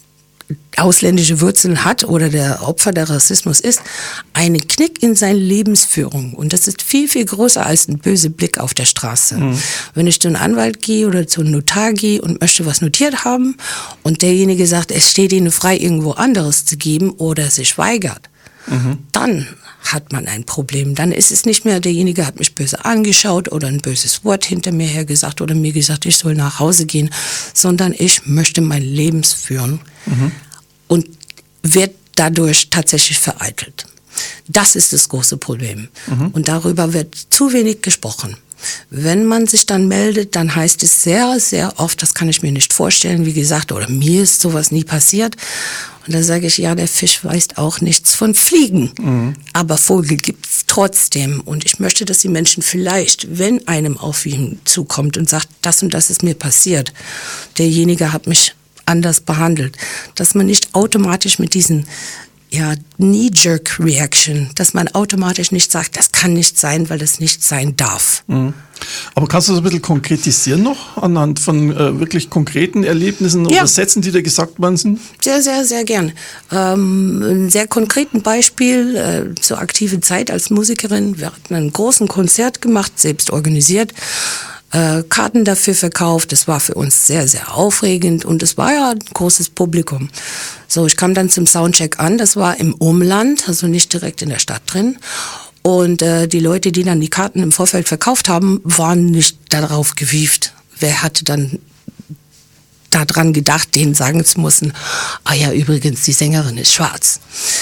ausländische Wurzeln hat oder der Opfer der Rassismus ist, einen Knick in seiner Lebensführung. Und das ist viel, viel größer als ein böser Blick auf der Straße. Mhm. Wenn ich zu einem Anwalt gehe oder zu einem Notar gehe und möchte was notiert haben und derjenige sagt, es steht Ihnen frei, irgendwo anderes zu geben oder sich weigert, mhm. dann hat man ein Problem. Dann ist es nicht mehr, derjenige hat mich böse angeschaut oder ein böses Wort hinter mir her gesagt oder mir gesagt, ich soll nach Hause gehen, sondern ich möchte mein Leben führen mhm. und wird dadurch tatsächlich vereitelt. Das ist das große Problem. Mhm. Und darüber wird zu wenig gesprochen. Wenn man sich dann meldet, dann heißt es sehr, sehr oft, das kann ich mir nicht vorstellen, wie gesagt, oder mir ist sowas nie passiert. Und da sage ich, ja, der Fisch weiß auch nichts von Fliegen. Mhm. Aber Vogel gibt's trotzdem. Und ich möchte, dass die Menschen vielleicht, wenn einem auf ihn zukommt und sagt, das und das ist mir passiert, derjenige hat mich anders behandelt, dass man nicht automatisch mit diesen ja, Knee-Jerk-Reaction, dass man automatisch nicht sagt, das kann nicht sein, weil das nicht sein darf. Mhm. Aber kannst du das ein bisschen konkretisieren noch, anhand von äh, wirklich konkreten Erlebnissen ja. oder Sätzen, die da gesagt worden sind? Sehr, sehr, sehr gern. Ähm, ein sehr konkreten Beispiel, äh, zur aktiven Zeit als Musikerin. Wir hatten einen großen Konzert gemacht, selbst organisiert. Äh, Karten dafür verkauft. Das war für uns sehr, sehr aufregend und es war ja ein großes Publikum. So, ich kam dann zum Soundcheck an. Das war im Umland, also nicht direkt in der Stadt drin. Und äh, die Leute, die dann die Karten im Vorfeld verkauft haben, waren nicht darauf gewieft. Wer hatte dann daran gedacht, denen sagen zu müssen, ah ja, übrigens, die Sängerin ist schwarz.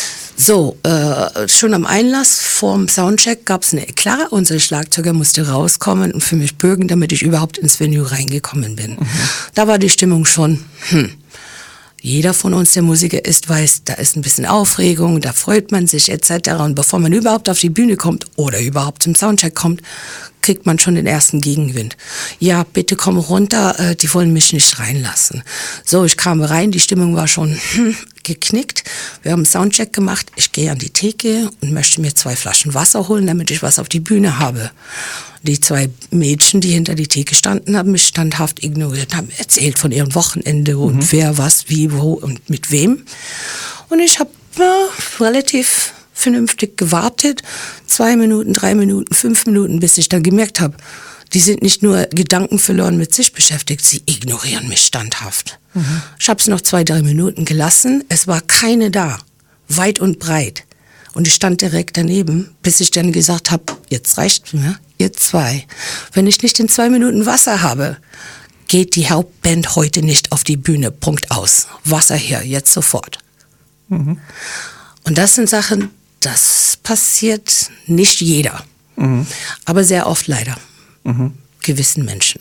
So, äh, schon am Einlass vorm Soundcheck gab es eine Eklat. Unser Schlagzeuger musste rauskommen und für mich bürgen, damit ich überhaupt ins Venue reingekommen bin. Mhm. Da war die Stimmung schon, hm. Jeder von uns, der Musiker ist, weiß, da ist ein bisschen Aufregung, da freut man sich et cetera. Und bevor man überhaupt auf die Bühne kommt oder überhaupt zum Soundcheck kommt, kriegt man schon den ersten Gegenwind. Ja, bitte komm runter, äh, die wollen mich nicht reinlassen. So, ich kam rein, die Stimmung war schon hm, geknickt. Wir haben einen Soundcheck gemacht, ich gehe an die Theke und möchte mir zwei Flaschen Wasser holen, damit ich was auf die Bühne habe. Die zwei Mädchen, die hinter die Theke standen, haben mich standhaft ignoriert, haben erzählt von ihrem Wochenende mhm. und wer, was, wie, wo und mit wem. Und ich habe äh, relativ vernünftig gewartet, zwei Minuten, drei Minuten, fünf Minuten, bis ich dann gemerkt habe, die sind nicht nur gedankenverloren mit sich beschäftigt, sie ignorieren mich standhaft. Mhm. Ich habe es noch zwei, drei Minuten gelassen, es war keine da, weit und breit. Und ich stand direkt daneben, bis ich dann gesagt habe, jetzt reicht's mir, ihr zwei. Wenn ich nicht in zwei Minuten Wasser habe, geht die Hauptband heute nicht auf die Bühne, Punkt aus. Wasser her, jetzt sofort. Mhm. Und das sind Sachen, das passiert nicht jeder, mhm. aber sehr oft leider, mhm. gewissen Menschen.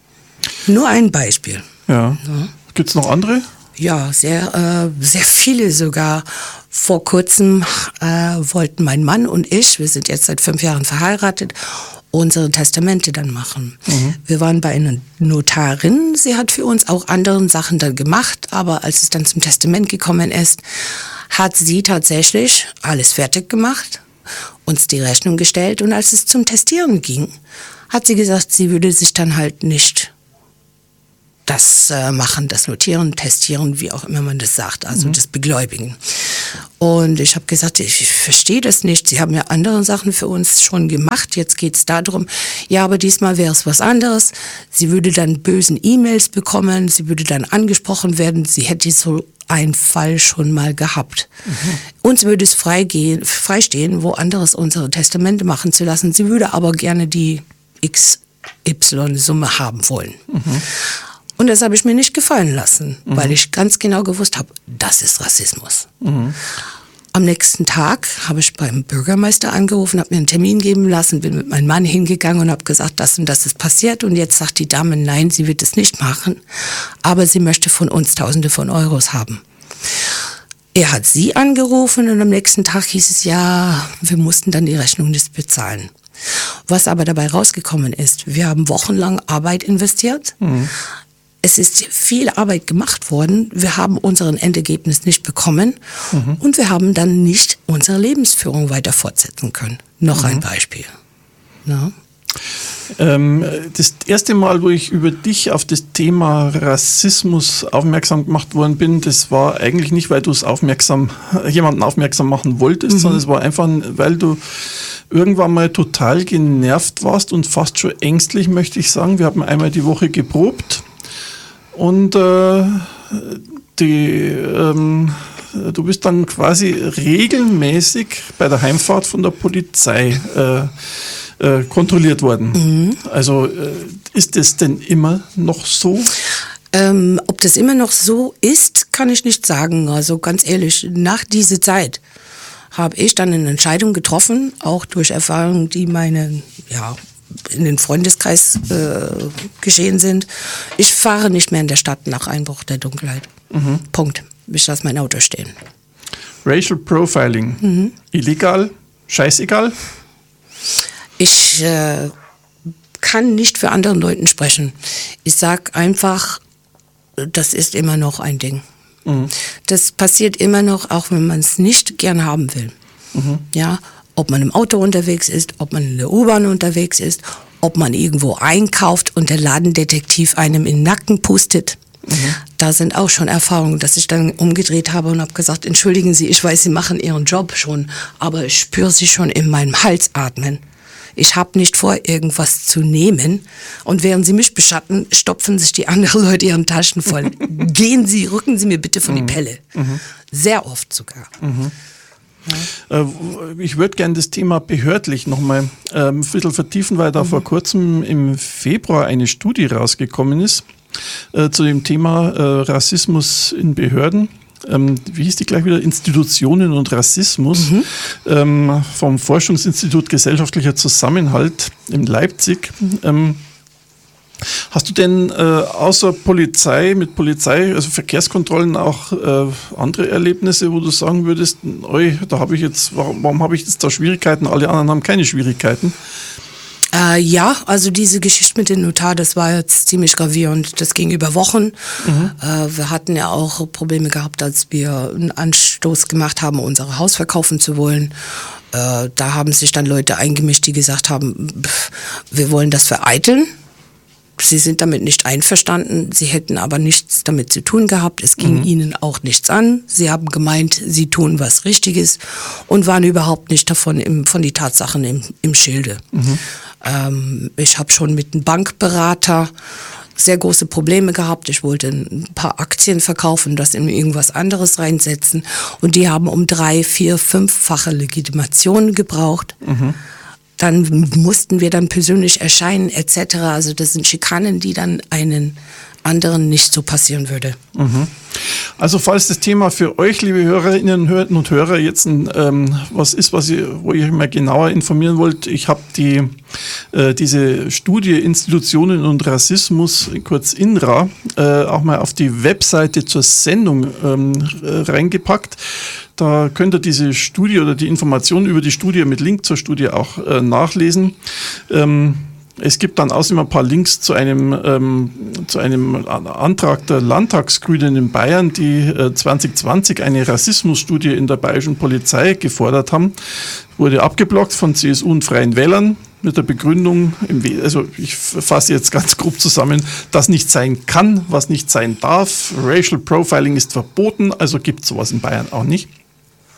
Nur ein Beispiel. Ja. Ja. Gibt es noch andere? Ja, sehr, äh, sehr viele sogar. Vor kurzem äh, wollten mein Mann und ich, wir sind jetzt seit fünf Jahren verheiratet, unsere Testamente dann machen. Mhm. Wir waren bei einer Notarin, sie hat für uns auch andere Sachen dann gemacht, aber als es dann zum Testament gekommen ist, hat sie tatsächlich alles fertig gemacht, uns die Rechnung gestellt und als es zum Testieren ging, hat sie gesagt, sie würde sich dann halt nicht das äh, machen, das Notieren, Testieren, wie auch immer man das sagt, also mhm. das Begläubigen. Und ich habe gesagt, ich, ich verstehe das nicht. Sie haben ja andere Sachen für uns schon gemacht. Jetzt geht es darum, ja, aber diesmal wäre es was anderes. Sie würde dann bösen E-Mails bekommen. Sie würde dann angesprochen werden. Sie hätte so einen Fall schon mal gehabt. Mhm. Uns würde es freigehen, freistehen, wo anderes unsere Testamente machen zu lassen. Sie würde aber gerne die X Y-Summe haben wollen. Mhm. Und das habe ich mir nicht gefallen lassen, mhm. weil ich ganz genau gewusst habe, das ist Rassismus. Mhm. Am nächsten Tag habe ich beim Bürgermeister angerufen, habe mir einen Termin geben lassen, bin mit meinem Mann hingegangen und habe gesagt, das und das ist passiert. Und jetzt sagt die Dame, nein, sie wird es nicht machen, aber sie möchte von uns Tausende von Euros haben. Er hat sie angerufen und am nächsten Tag hieß es, ja, wir mussten dann die Rechnung nicht bezahlen. Was aber dabei rausgekommen ist, wir haben wochenlang Arbeit investiert. Mhm. Es ist viel Arbeit gemacht worden. Wir haben unseren Endergebnis nicht bekommen. Mhm. Und wir haben dann nicht unsere Lebensführung weiter fortsetzen können. Noch mhm. ein Beispiel. Ja. Ähm, das erste Mal, wo ich über dich auf das Thema Rassismus aufmerksam gemacht worden bin, das war eigentlich nicht, weil du es aufmerksam, jemanden aufmerksam machen wolltest, mhm. sondern es war einfach, weil du irgendwann mal total genervt warst und fast schon ängstlich, möchte ich sagen. Wir haben einmal die Woche geprobt. Und äh, die, ähm, du bist dann quasi regelmäßig bei der Heimfahrt von der Polizei äh, äh, kontrolliert worden. Mhm. Also äh, ist das denn immer noch so? Ähm, ob das immer noch so ist, kann ich nicht sagen. Also ganz ehrlich, nach dieser Zeit habe ich dann eine Entscheidung getroffen, auch durch Erfahrungen, die meine, ja, in den Freundeskreis äh, geschehen sind. Ich fahre nicht mehr in der Stadt nach Einbruch der Dunkelheit. Mhm. Punkt. Ich lasse mein Auto stehen. Racial Profiling. Mhm. Illegal? Scheißegal? Ich äh, kann nicht für andere Leute sprechen. Ich sage einfach, das ist immer noch ein Ding. Mhm. Das passiert immer noch, auch wenn man es nicht gern haben will. Mhm. Ja. Ob man im Auto unterwegs ist, ob man in der U-Bahn unterwegs ist, ob man irgendwo einkauft und der Ladendetektiv einem in den Nacken pustet. Mhm. Da sind auch schon Erfahrungen, dass ich dann umgedreht habe und habe gesagt, entschuldigen Sie, ich weiß, Sie machen Ihren Job schon, aber ich spüre Sie schon in meinem Hals atmen. Ich habe nicht vor, irgendwas zu nehmen. Und während Sie mich beschatten, stopfen sich die anderen Leute ihren Taschen voll. Gehen Sie, rücken Sie mir bitte von mhm. die Pelle. Mhm. Sehr oft sogar. Mhm. Ja. Ich würde gerne das Thema behördlich nochmal ähm, ein bisschen vertiefen, weil da mhm. vor kurzem im Februar eine Studie rausgekommen ist äh, zu dem Thema äh, Rassismus in Behörden. Ähm, wie hieß die gleich wieder? Institutionen und Rassismus mhm. ähm, vom Forschungsinstitut Gesellschaftlicher Zusammenhalt in Leipzig. Ähm, Hast du denn äh, außer Polizei, mit Polizei, also Verkehrskontrollen auch äh, andere Erlebnisse, wo du sagen würdest, oi, da habe ich jetzt, warum, warum habe ich jetzt da Schwierigkeiten, alle anderen haben keine Schwierigkeiten? Äh, ja, also diese Geschichte mit dem Notar, das war jetzt ziemlich gravierend. Das ging über Wochen. Mhm. Äh, wir hatten ja auch Probleme gehabt, als wir einen Anstoß gemacht haben, unser Haus verkaufen zu wollen. Äh, da haben sich dann Leute eingemischt, die gesagt haben, pff, wir wollen das vereiteln. Sie sind damit nicht einverstanden, sie hätten aber nichts damit zu tun gehabt, es ging mhm. ihnen auch nichts an. Sie haben gemeint, sie tun was Richtiges und waren überhaupt nicht davon im, von den Tatsachen im, im Schilde. Mhm. Ähm, ich habe schon mit einem Bankberater sehr große Probleme gehabt. Ich wollte ein paar Aktien verkaufen, das in irgendwas anderes reinsetzen und die haben um drei, vier, fünffache Legitimation gebraucht. Mhm. Dann mussten wir dann persönlich erscheinen et cetera. Also das sind Schikanen, die dann einen anderen nicht so passieren würde. Mhm. Also falls das Thema für euch, liebe Hörerinnen und Hörer, jetzt ein, ähm, was ist, was ihr, wo ihr euch mal genauer informieren wollt, ich habe die äh, diese Studie Institutionen und Rassismus, kurz I N R A, äh, auch mal auf die Webseite zur Sendung ähm, reingepackt. Da könnt ihr diese Studie oder die Informationen über die Studie mit Link zur Studie auch äh, nachlesen. Ähm, es gibt dann außerdem ein paar Links zu einem, ähm, zu einem Antrag der Landtagsgrünen in Bayern, die äh, zwanzig zwanzig eine Rassismusstudie in der bayerischen Polizei gefordert haben. Wurde abgeblockt von C S U und Freien Wählern mit der Begründung, im We- also ich fasse jetzt ganz grob zusammen, das nicht sein kann, was nicht sein darf. Racial Profiling ist verboten, also gibt es sowas in Bayern auch nicht.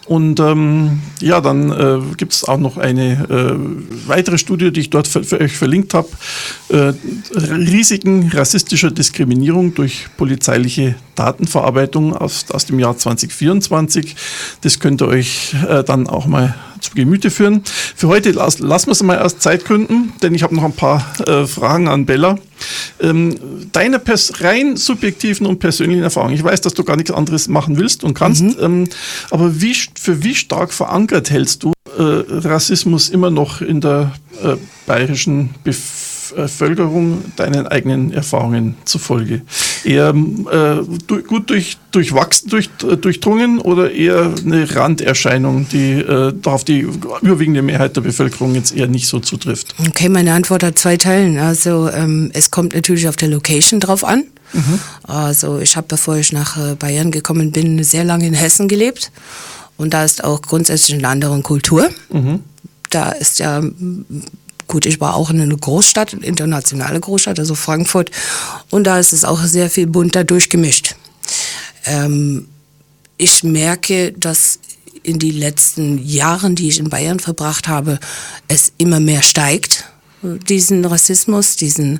Und ähm, ja, dann äh, gibt es auch noch eine äh, weitere Studie, die ich dort für, für euch verlinkt habe. Äh, Risiken rassistischer Diskriminierung durch polizeiliche Datenverarbeitung aus, aus dem Jahr zwanzig vierundzwanzig. Das könnt ihr euch äh, dann auch mal zu Gemüte führen. Für heute las, lassen wir es mal aus Zeitgründen, denn ich habe noch ein paar äh, Fragen an Bella. Ähm, deine pers- rein subjektiven und persönlichen Erfahrungen. Ich weiß, dass du gar nichts anderes machen willst und kannst, mhm. ähm, aber wie, für wie stark verankert hältst du äh, Rassismus immer noch in der äh, bayerischen Bevölkerung? Bevölkerung deinen eigenen Erfahrungen zufolge? Eher äh, du, gut durch, durchwachsen, durch, durchdrungen oder eher eine Randerscheinung, die äh, auf die überwiegende Mehrheit der Bevölkerung jetzt eher nicht so zutrifft? Okay, meine Antwort hat zwei Teilen. Also ähm, es kommt natürlich auf der Location drauf an. Mhm. Also ich habe, bevor ich nach Bayern gekommen bin, sehr lange in Hessen gelebt und da ist auch grundsätzlich eine andere Kultur. Mhm. Da ist ja Gut, ich war auch in einer Großstadt, eine internationale Großstadt, also Frankfurt. Und da ist es auch sehr viel bunter durchgemischt. Ähm, ich merke, dass in den letzten Jahren, die ich in Bayern verbracht habe, es immer mehr steigt, diesen Rassismus, diesen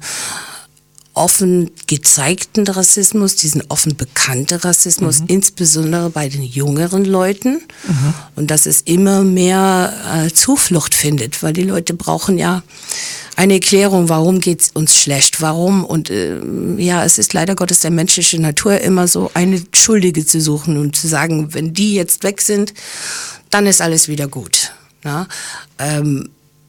offen gezeigten Rassismus, diesen offen bekannten Rassismus, mhm. insbesondere bei den jüngeren Leuten. Mhm. Und dass es immer mehr äh, Zuflucht findet, weil die Leute brauchen ja eine Erklärung, warum geht's uns schlecht, warum. Und äh, ja, es ist leider Gottes der menschliche Natur, immer so eine Schuldige zu suchen und zu sagen, wenn die jetzt weg sind, dann ist alles wieder gut. Na? Ähm,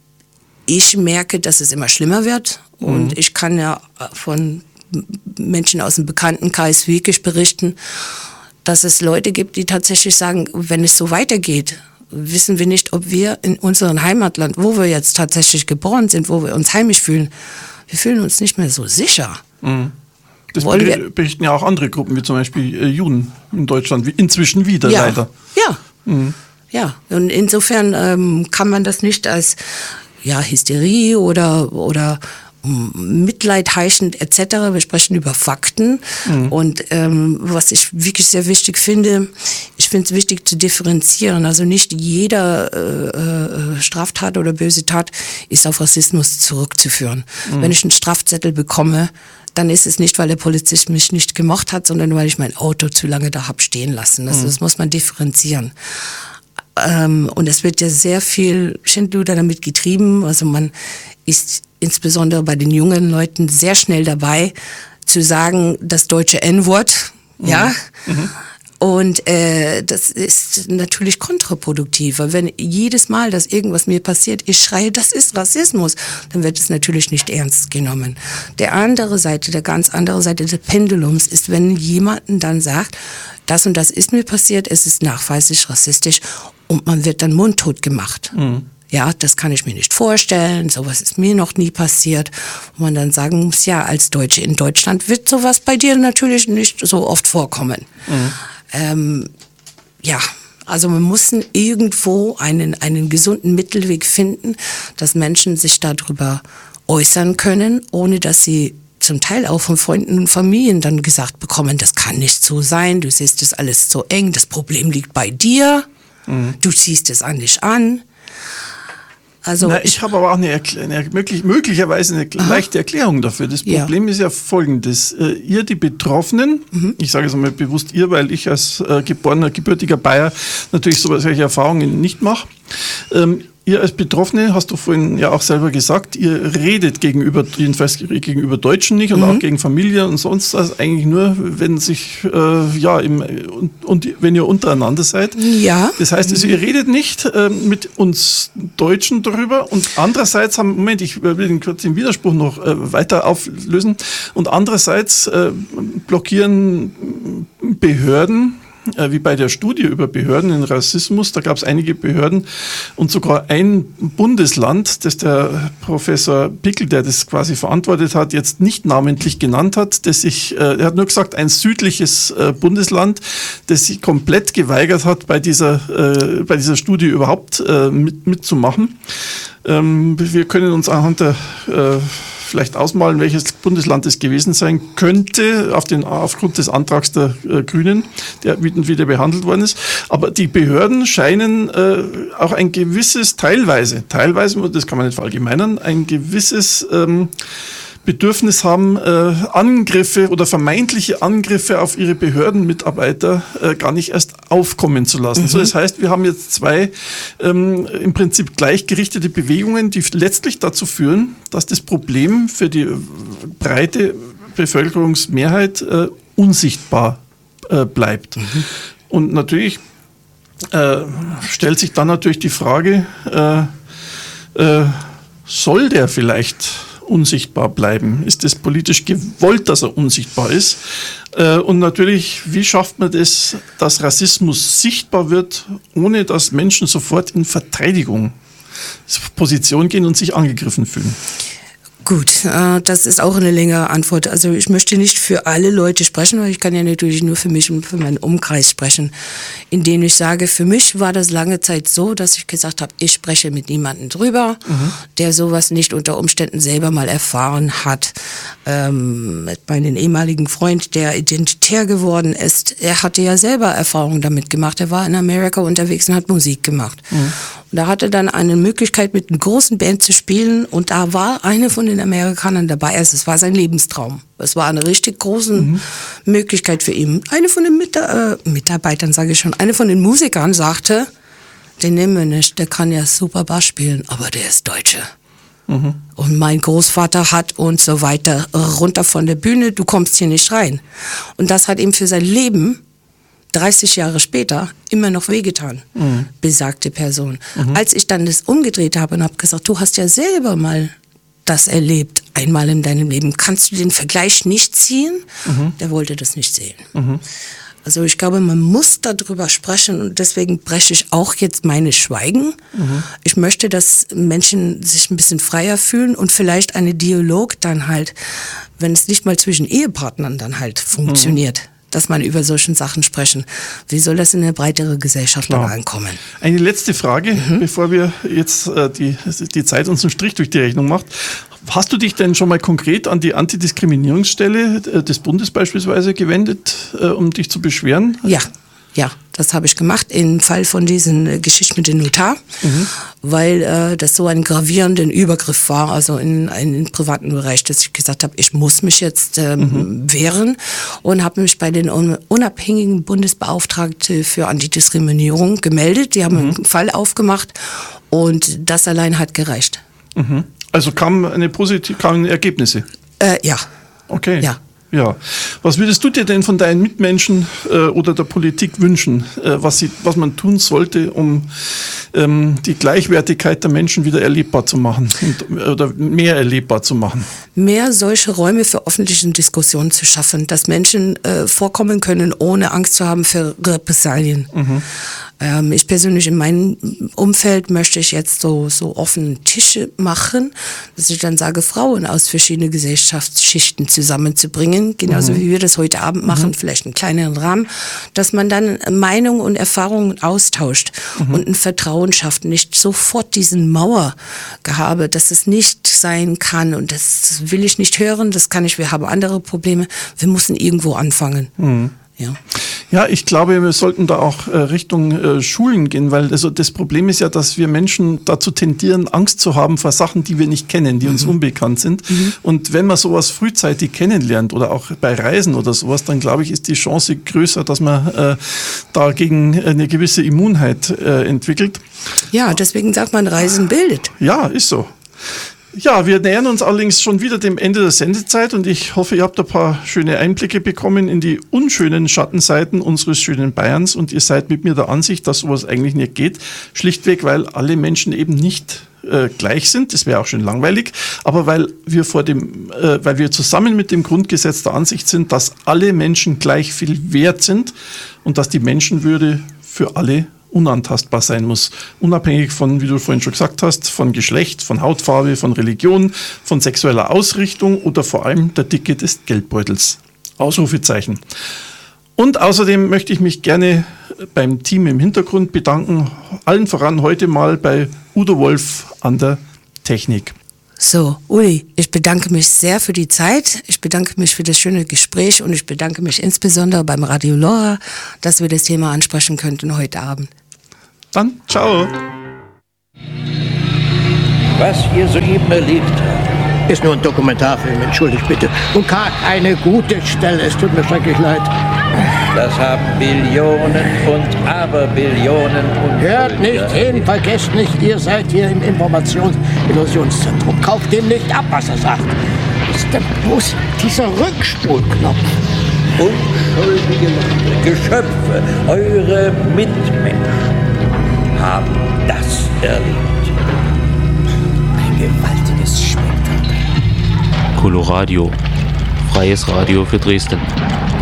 ich merke, dass es immer schlimmer wird. Und mhm. ich kann ja von Menschen aus dem Bekanntenkreis wirklich berichten, dass es Leute gibt, die tatsächlich sagen, wenn es so weitergeht, wissen wir nicht, ob wir in unserem Heimatland, wo wir jetzt tatsächlich geboren sind, wo wir uns heimisch fühlen, wir fühlen uns nicht mehr so sicher. Mhm. Das ber- berichten ja auch andere Gruppen, wie zum Beispiel äh, Juden in Deutschland, wie inzwischen wieder ja. leider. Ja, mhm. ja. Und insofern ähm, kann man das nicht als ja, Hysterie oder, oder Mitleid heischend et cetera. Wir sprechen über Fakten. Mhm. Und ähm, was ich wirklich sehr wichtig finde, ich finde es wichtig zu differenzieren. Also nicht jeder äh, äh, Straftat oder böse Tat ist auf Rassismus zurückzuführen. Mhm. Wenn ich einen Strafzettel bekomme, dann ist es nicht, weil der Polizist mich nicht gemocht hat, sondern weil ich mein Auto zu lange da habe stehen lassen. Also mhm. das muss man differenzieren. Ähm, und es wird ja sehr viel Schindluder damit getrieben. Also man ist insbesondere bei den jungen Leuten sehr schnell dabei, zu sagen, das deutsche En-Wort, mhm. ja. Mhm. Und äh, das ist natürlich kontraproduktiv, weil wenn jedes Mal, dass irgendwas mir passiert, ich schreie, das ist Rassismus, dann wird es natürlich nicht ernst genommen. Der andere Seite, der ganz andere Seite des Pendulums ist, wenn jemanden dann sagt, das und das ist mir passiert, es ist nachweislich rassistisch und man wird dann mundtot gemacht. Mhm. Ja, das kann ich mir nicht vorstellen, sowas ist mir noch nie passiert. Und man dann sagen muss, ja, als Deutsche in Deutschland wird sowas bei dir natürlich nicht so oft vorkommen. Mhm. Ähm, ja, also man muss irgendwo einen, einen gesunden Mittelweg finden, dass Menschen sich darüber äußern können, ohne dass sie zum Teil auch von Freunden und Familien dann gesagt bekommen, das kann nicht so sein, du siehst das alles so eng, das Problem liegt bei dir, mhm. du ziehst es an dich an. Also Na, ich, ich habe aber auch eine, Erkl- eine möglich, möglicherweise eine Aha. leichte Erklärung dafür. Das Problem ja. ist ja folgendes. Äh, ihr, die Betroffenen, mhm. ich sage es einmal bewusst ihr, weil ich als äh, geborener, gebürtiger Bayer natürlich solche Erfahrungen nicht mache. Ähm, Ihr als Betroffene, hast du vorhin ja auch selber gesagt, ihr redet gegenüber, jedenfalls gegenüber Deutschen nicht und mhm. auch gegen Familie und sonst was, eigentlich nur, wenn sich, äh, ja, im, und, und wenn ihr untereinander seid. Ja. Das heißt, also, ihr redet nicht äh, mit uns Deutschen darüber und andererseits haben, Moment, ich will den kurz den Widerspruch noch äh, weiter auflösen und andererseits äh, blockieren Behörden, wie bei der Studie über Behörden in Rassismus, da gab es einige Behörden und sogar ein Bundesland, das der Professor Pickel, der das quasi verantwortet hat, jetzt nicht namentlich genannt hat, das sich, äh, er hat nur gesagt, ein südliches äh, Bundesland, das sich komplett geweigert hat, bei dieser, äh, bei dieser Studie überhaupt äh, mit, mitzumachen. Ähm, wir können uns anhand der äh, vielleicht ausmalen, welches Bundesland es gewesen sein könnte, auf den, aufgrund des Antrags der äh, Grünen, der wieder behandelt worden ist. Aber die Behörden scheinen äh, auch ein gewisses, teilweise, teilweise, das kann man nicht verallgemeinern, ein gewisses ähm, Bedürfnis haben, äh, Angriffe oder vermeintliche Angriffe auf ihre Behördenmitarbeiter äh, gar nicht erst aufkommen zu lassen. Mhm. So, das heißt, wir haben jetzt zwei ähm, im Prinzip gleichgerichtete Bewegungen, die letztlich dazu führen, dass das Problem für die breite Bevölkerungsmehrheit äh, unsichtbar äh, bleibt. Mhm. Und natürlich äh, stellt sich dann natürlich die Frage, äh, äh, soll der vielleicht unsichtbar bleiben? Ist es politisch gewollt, dass er unsichtbar ist? Und natürlich, wie schafft man das, dass Rassismus sichtbar wird, ohne dass Menschen sofort in Verteidigungsposition gehen und sich angegriffen fühlen? Gut, äh, das ist auch eine längere Antwort. Also ich möchte nicht für alle Leute sprechen, weil ich kann ja natürlich nur für mich und für meinen Umkreis sprechen, indem ich sage, für mich war das lange Zeit so, dass ich gesagt habe, ich spreche mit niemandem drüber, mhm. der sowas nicht unter Umständen selber mal erfahren hat. Ähm, mit meinem ehemaligen Freund, der identitär geworden ist, er hatte ja selber Erfahrungen damit gemacht. Er war in Amerika unterwegs und hat Musik gemacht. Mhm. Und da hatte dann eine Möglichkeit, mit einer großen Band zu spielen und da war eine von den Amerikanern dabei. Also es war sein Lebenstraum. Es war eine richtig große mhm. Möglichkeit für ihn. Eine von den Mit- äh, Mitarbeitern, sage ich schon, eine von den Musikern sagte, den nehmen wir nicht, der kann ja super Bass spielen, aber der ist Deutsche. Mhm. Und mein Großvater hat und so weiter, runter von der Bühne, du kommst hier nicht rein. Und das hat ihm für sein Leben dreißig Jahre später immer noch wehgetan, mhm. besagte Person. Mhm. Als ich dann das umgedreht habe und habe gesagt, du hast ja selber mal das erlebt, einmal in deinem Leben, kannst du den Vergleich nicht ziehen? Mhm. Der wollte das nicht sehen. Mhm. Also ich glaube, man muss darüber sprechen und deswegen breche ich auch jetzt meine Schweigen. Mhm. Ich möchte, dass Menschen sich ein bisschen freier fühlen und vielleicht einen Dialog dann halt, wenn es nicht mal zwischen Ehepartnern dann halt funktioniert, mhm. dass man über solche Sachen sprechen. Wie soll das in eine breitere Gesellschaft dann ankommen? Eine letzte Frage, mhm. bevor wir jetzt äh, die, die Zeit uns einen Strich durch die Rechnung macht. Hast du dich denn schon mal konkret an die Antidiskriminierungsstelle des Bundes beispielsweise gewendet, äh, um dich zu beschweren? Ja. Ja, das habe ich gemacht im Fall von diesen äh, Geschichten mit dem Notar, mhm. weil äh, das so ein gravierender Übergriff war, also in einem privaten Bereich, dass ich gesagt habe, ich muss mich jetzt ähm, mhm. wehren und habe mich bei den unabhängigen Bundesbeauftragten für Antidiskriminierung gemeldet. Die haben mhm. einen Fall aufgemacht und das allein hat gereicht. Mhm. Also kamen eine positive, kamen Ergebnisse? Äh, ja. Okay. Ja. Ja. Was würdest du dir denn von deinen Mitmenschen äh, oder der Politik wünschen, äh, was, sie, was man tun sollte, um ähm, die Gleichwertigkeit der Menschen wieder erlebbar zu machen und, oder mehr erlebbar zu machen? Mehr solche Räume für öffentliche Diskussionen zu schaffen, dass Menschen äh, vorkommen können, ohne Angst zu haben für Repressalien. Mhm. Ähm, ich persönlich in meinem Umfeld möchte ich jetzt so, so offene Tische machen, dass ich dann sage, Frauen aus verschiedenen Gesellschaftsschichten zusammenzubringen, genauso mhm. wie wir das heute Abend machen, mhm. vielleicht einen kleineren Rahmen, dass man dann Meinungen und Erfahrungen austauscht mhm. und ein Vertrauen schafft, nicht sofort diesen Mauergehabe, dass es nicht sein kann und das will ich nicht hören, das kann ich, wir haben andere Probleme, wir müssen irgendwo anfangen. Mhm. Ja. Ja, ich glaube, wir sollten da auch äh, Richtung äh, Schulen gehen, weil also das Problem ist ja, dass wir Menschen dazu tendieren, Angst zu haben vor Sachen, die wir nicht kennen, die mhm. uns unbekannt sind. Mhm. Und wenn man sowas frühzeitig kennenlernt oder auch bei Reisen oder sowas, dann glaube ich, ist die Chance größer, dass man äh, dagegen eine gewisse Immunheit äh, entwickelt. Ja, deswegen sagt man, Reisen bildet. Ja, ist so. Ja, wir nähern uns allerdings schon wieder dem Ende der Sendezeit und ich hoffe, ihr habt ein paar schöne Einblicke bekommen in die unschönen Schattenseiten unseres schönen Bayerns und ihr seid mit mir der Ansicht, dass sowas eigentlich nicht geht. Schlichtweg, weil alle Menschen eben nicht äh, gleich sind. Das wäre auch schön langweilig. Aber weil wir vor dem, äh, weil wir zusammen mit dem Grundgesetz der Ansicht sind, dass alle Menschen gleich viel wert sind und dass die Menschenwürde für alle unantastbar sein muss. Unabhängig von, wie du vorhin schon gesagt hast, von Geschlecht, von Hautfarbe, von Religion, von sexueller Ausrichtung oder vor allem der Dicke des Geldbeutels. Ausrufezeichen. Und außerdem möchte ich mich gerne beim Team im Hintergrund bedanken. Allen voran heute mal bei Udo Wolf an der Technik. So, Uli, ich bedanke mich sehr für die Zeit. Ich bedanke mich für das schöne Gespräch und ich bedanke mich insbesondere beim Radio Lora, dass wir das Thema ansprechen könnten heute Abend. Dann, ciao. Was ihr soeben erlebt habt, ist nur ein Dokumentarfilm, entschuldigt bitte. Und gar keine gute Stelle, es tut mir schrecklich leid. Das haben Billionen und Aberbillionen und... Hört nicht hin, vergesst nicht, ihr seid hier im Informations-Illusionszentrum. Kauft dem nicht ab, was er sagt. Ist denn bloß dieser Rückspulknopf? Unschuldige Leute, Geschöpfe, eure Mitmenschen haben das erlebt. Ein gewaltiges Spektakel. Coloradio, freies Radio für Dresden.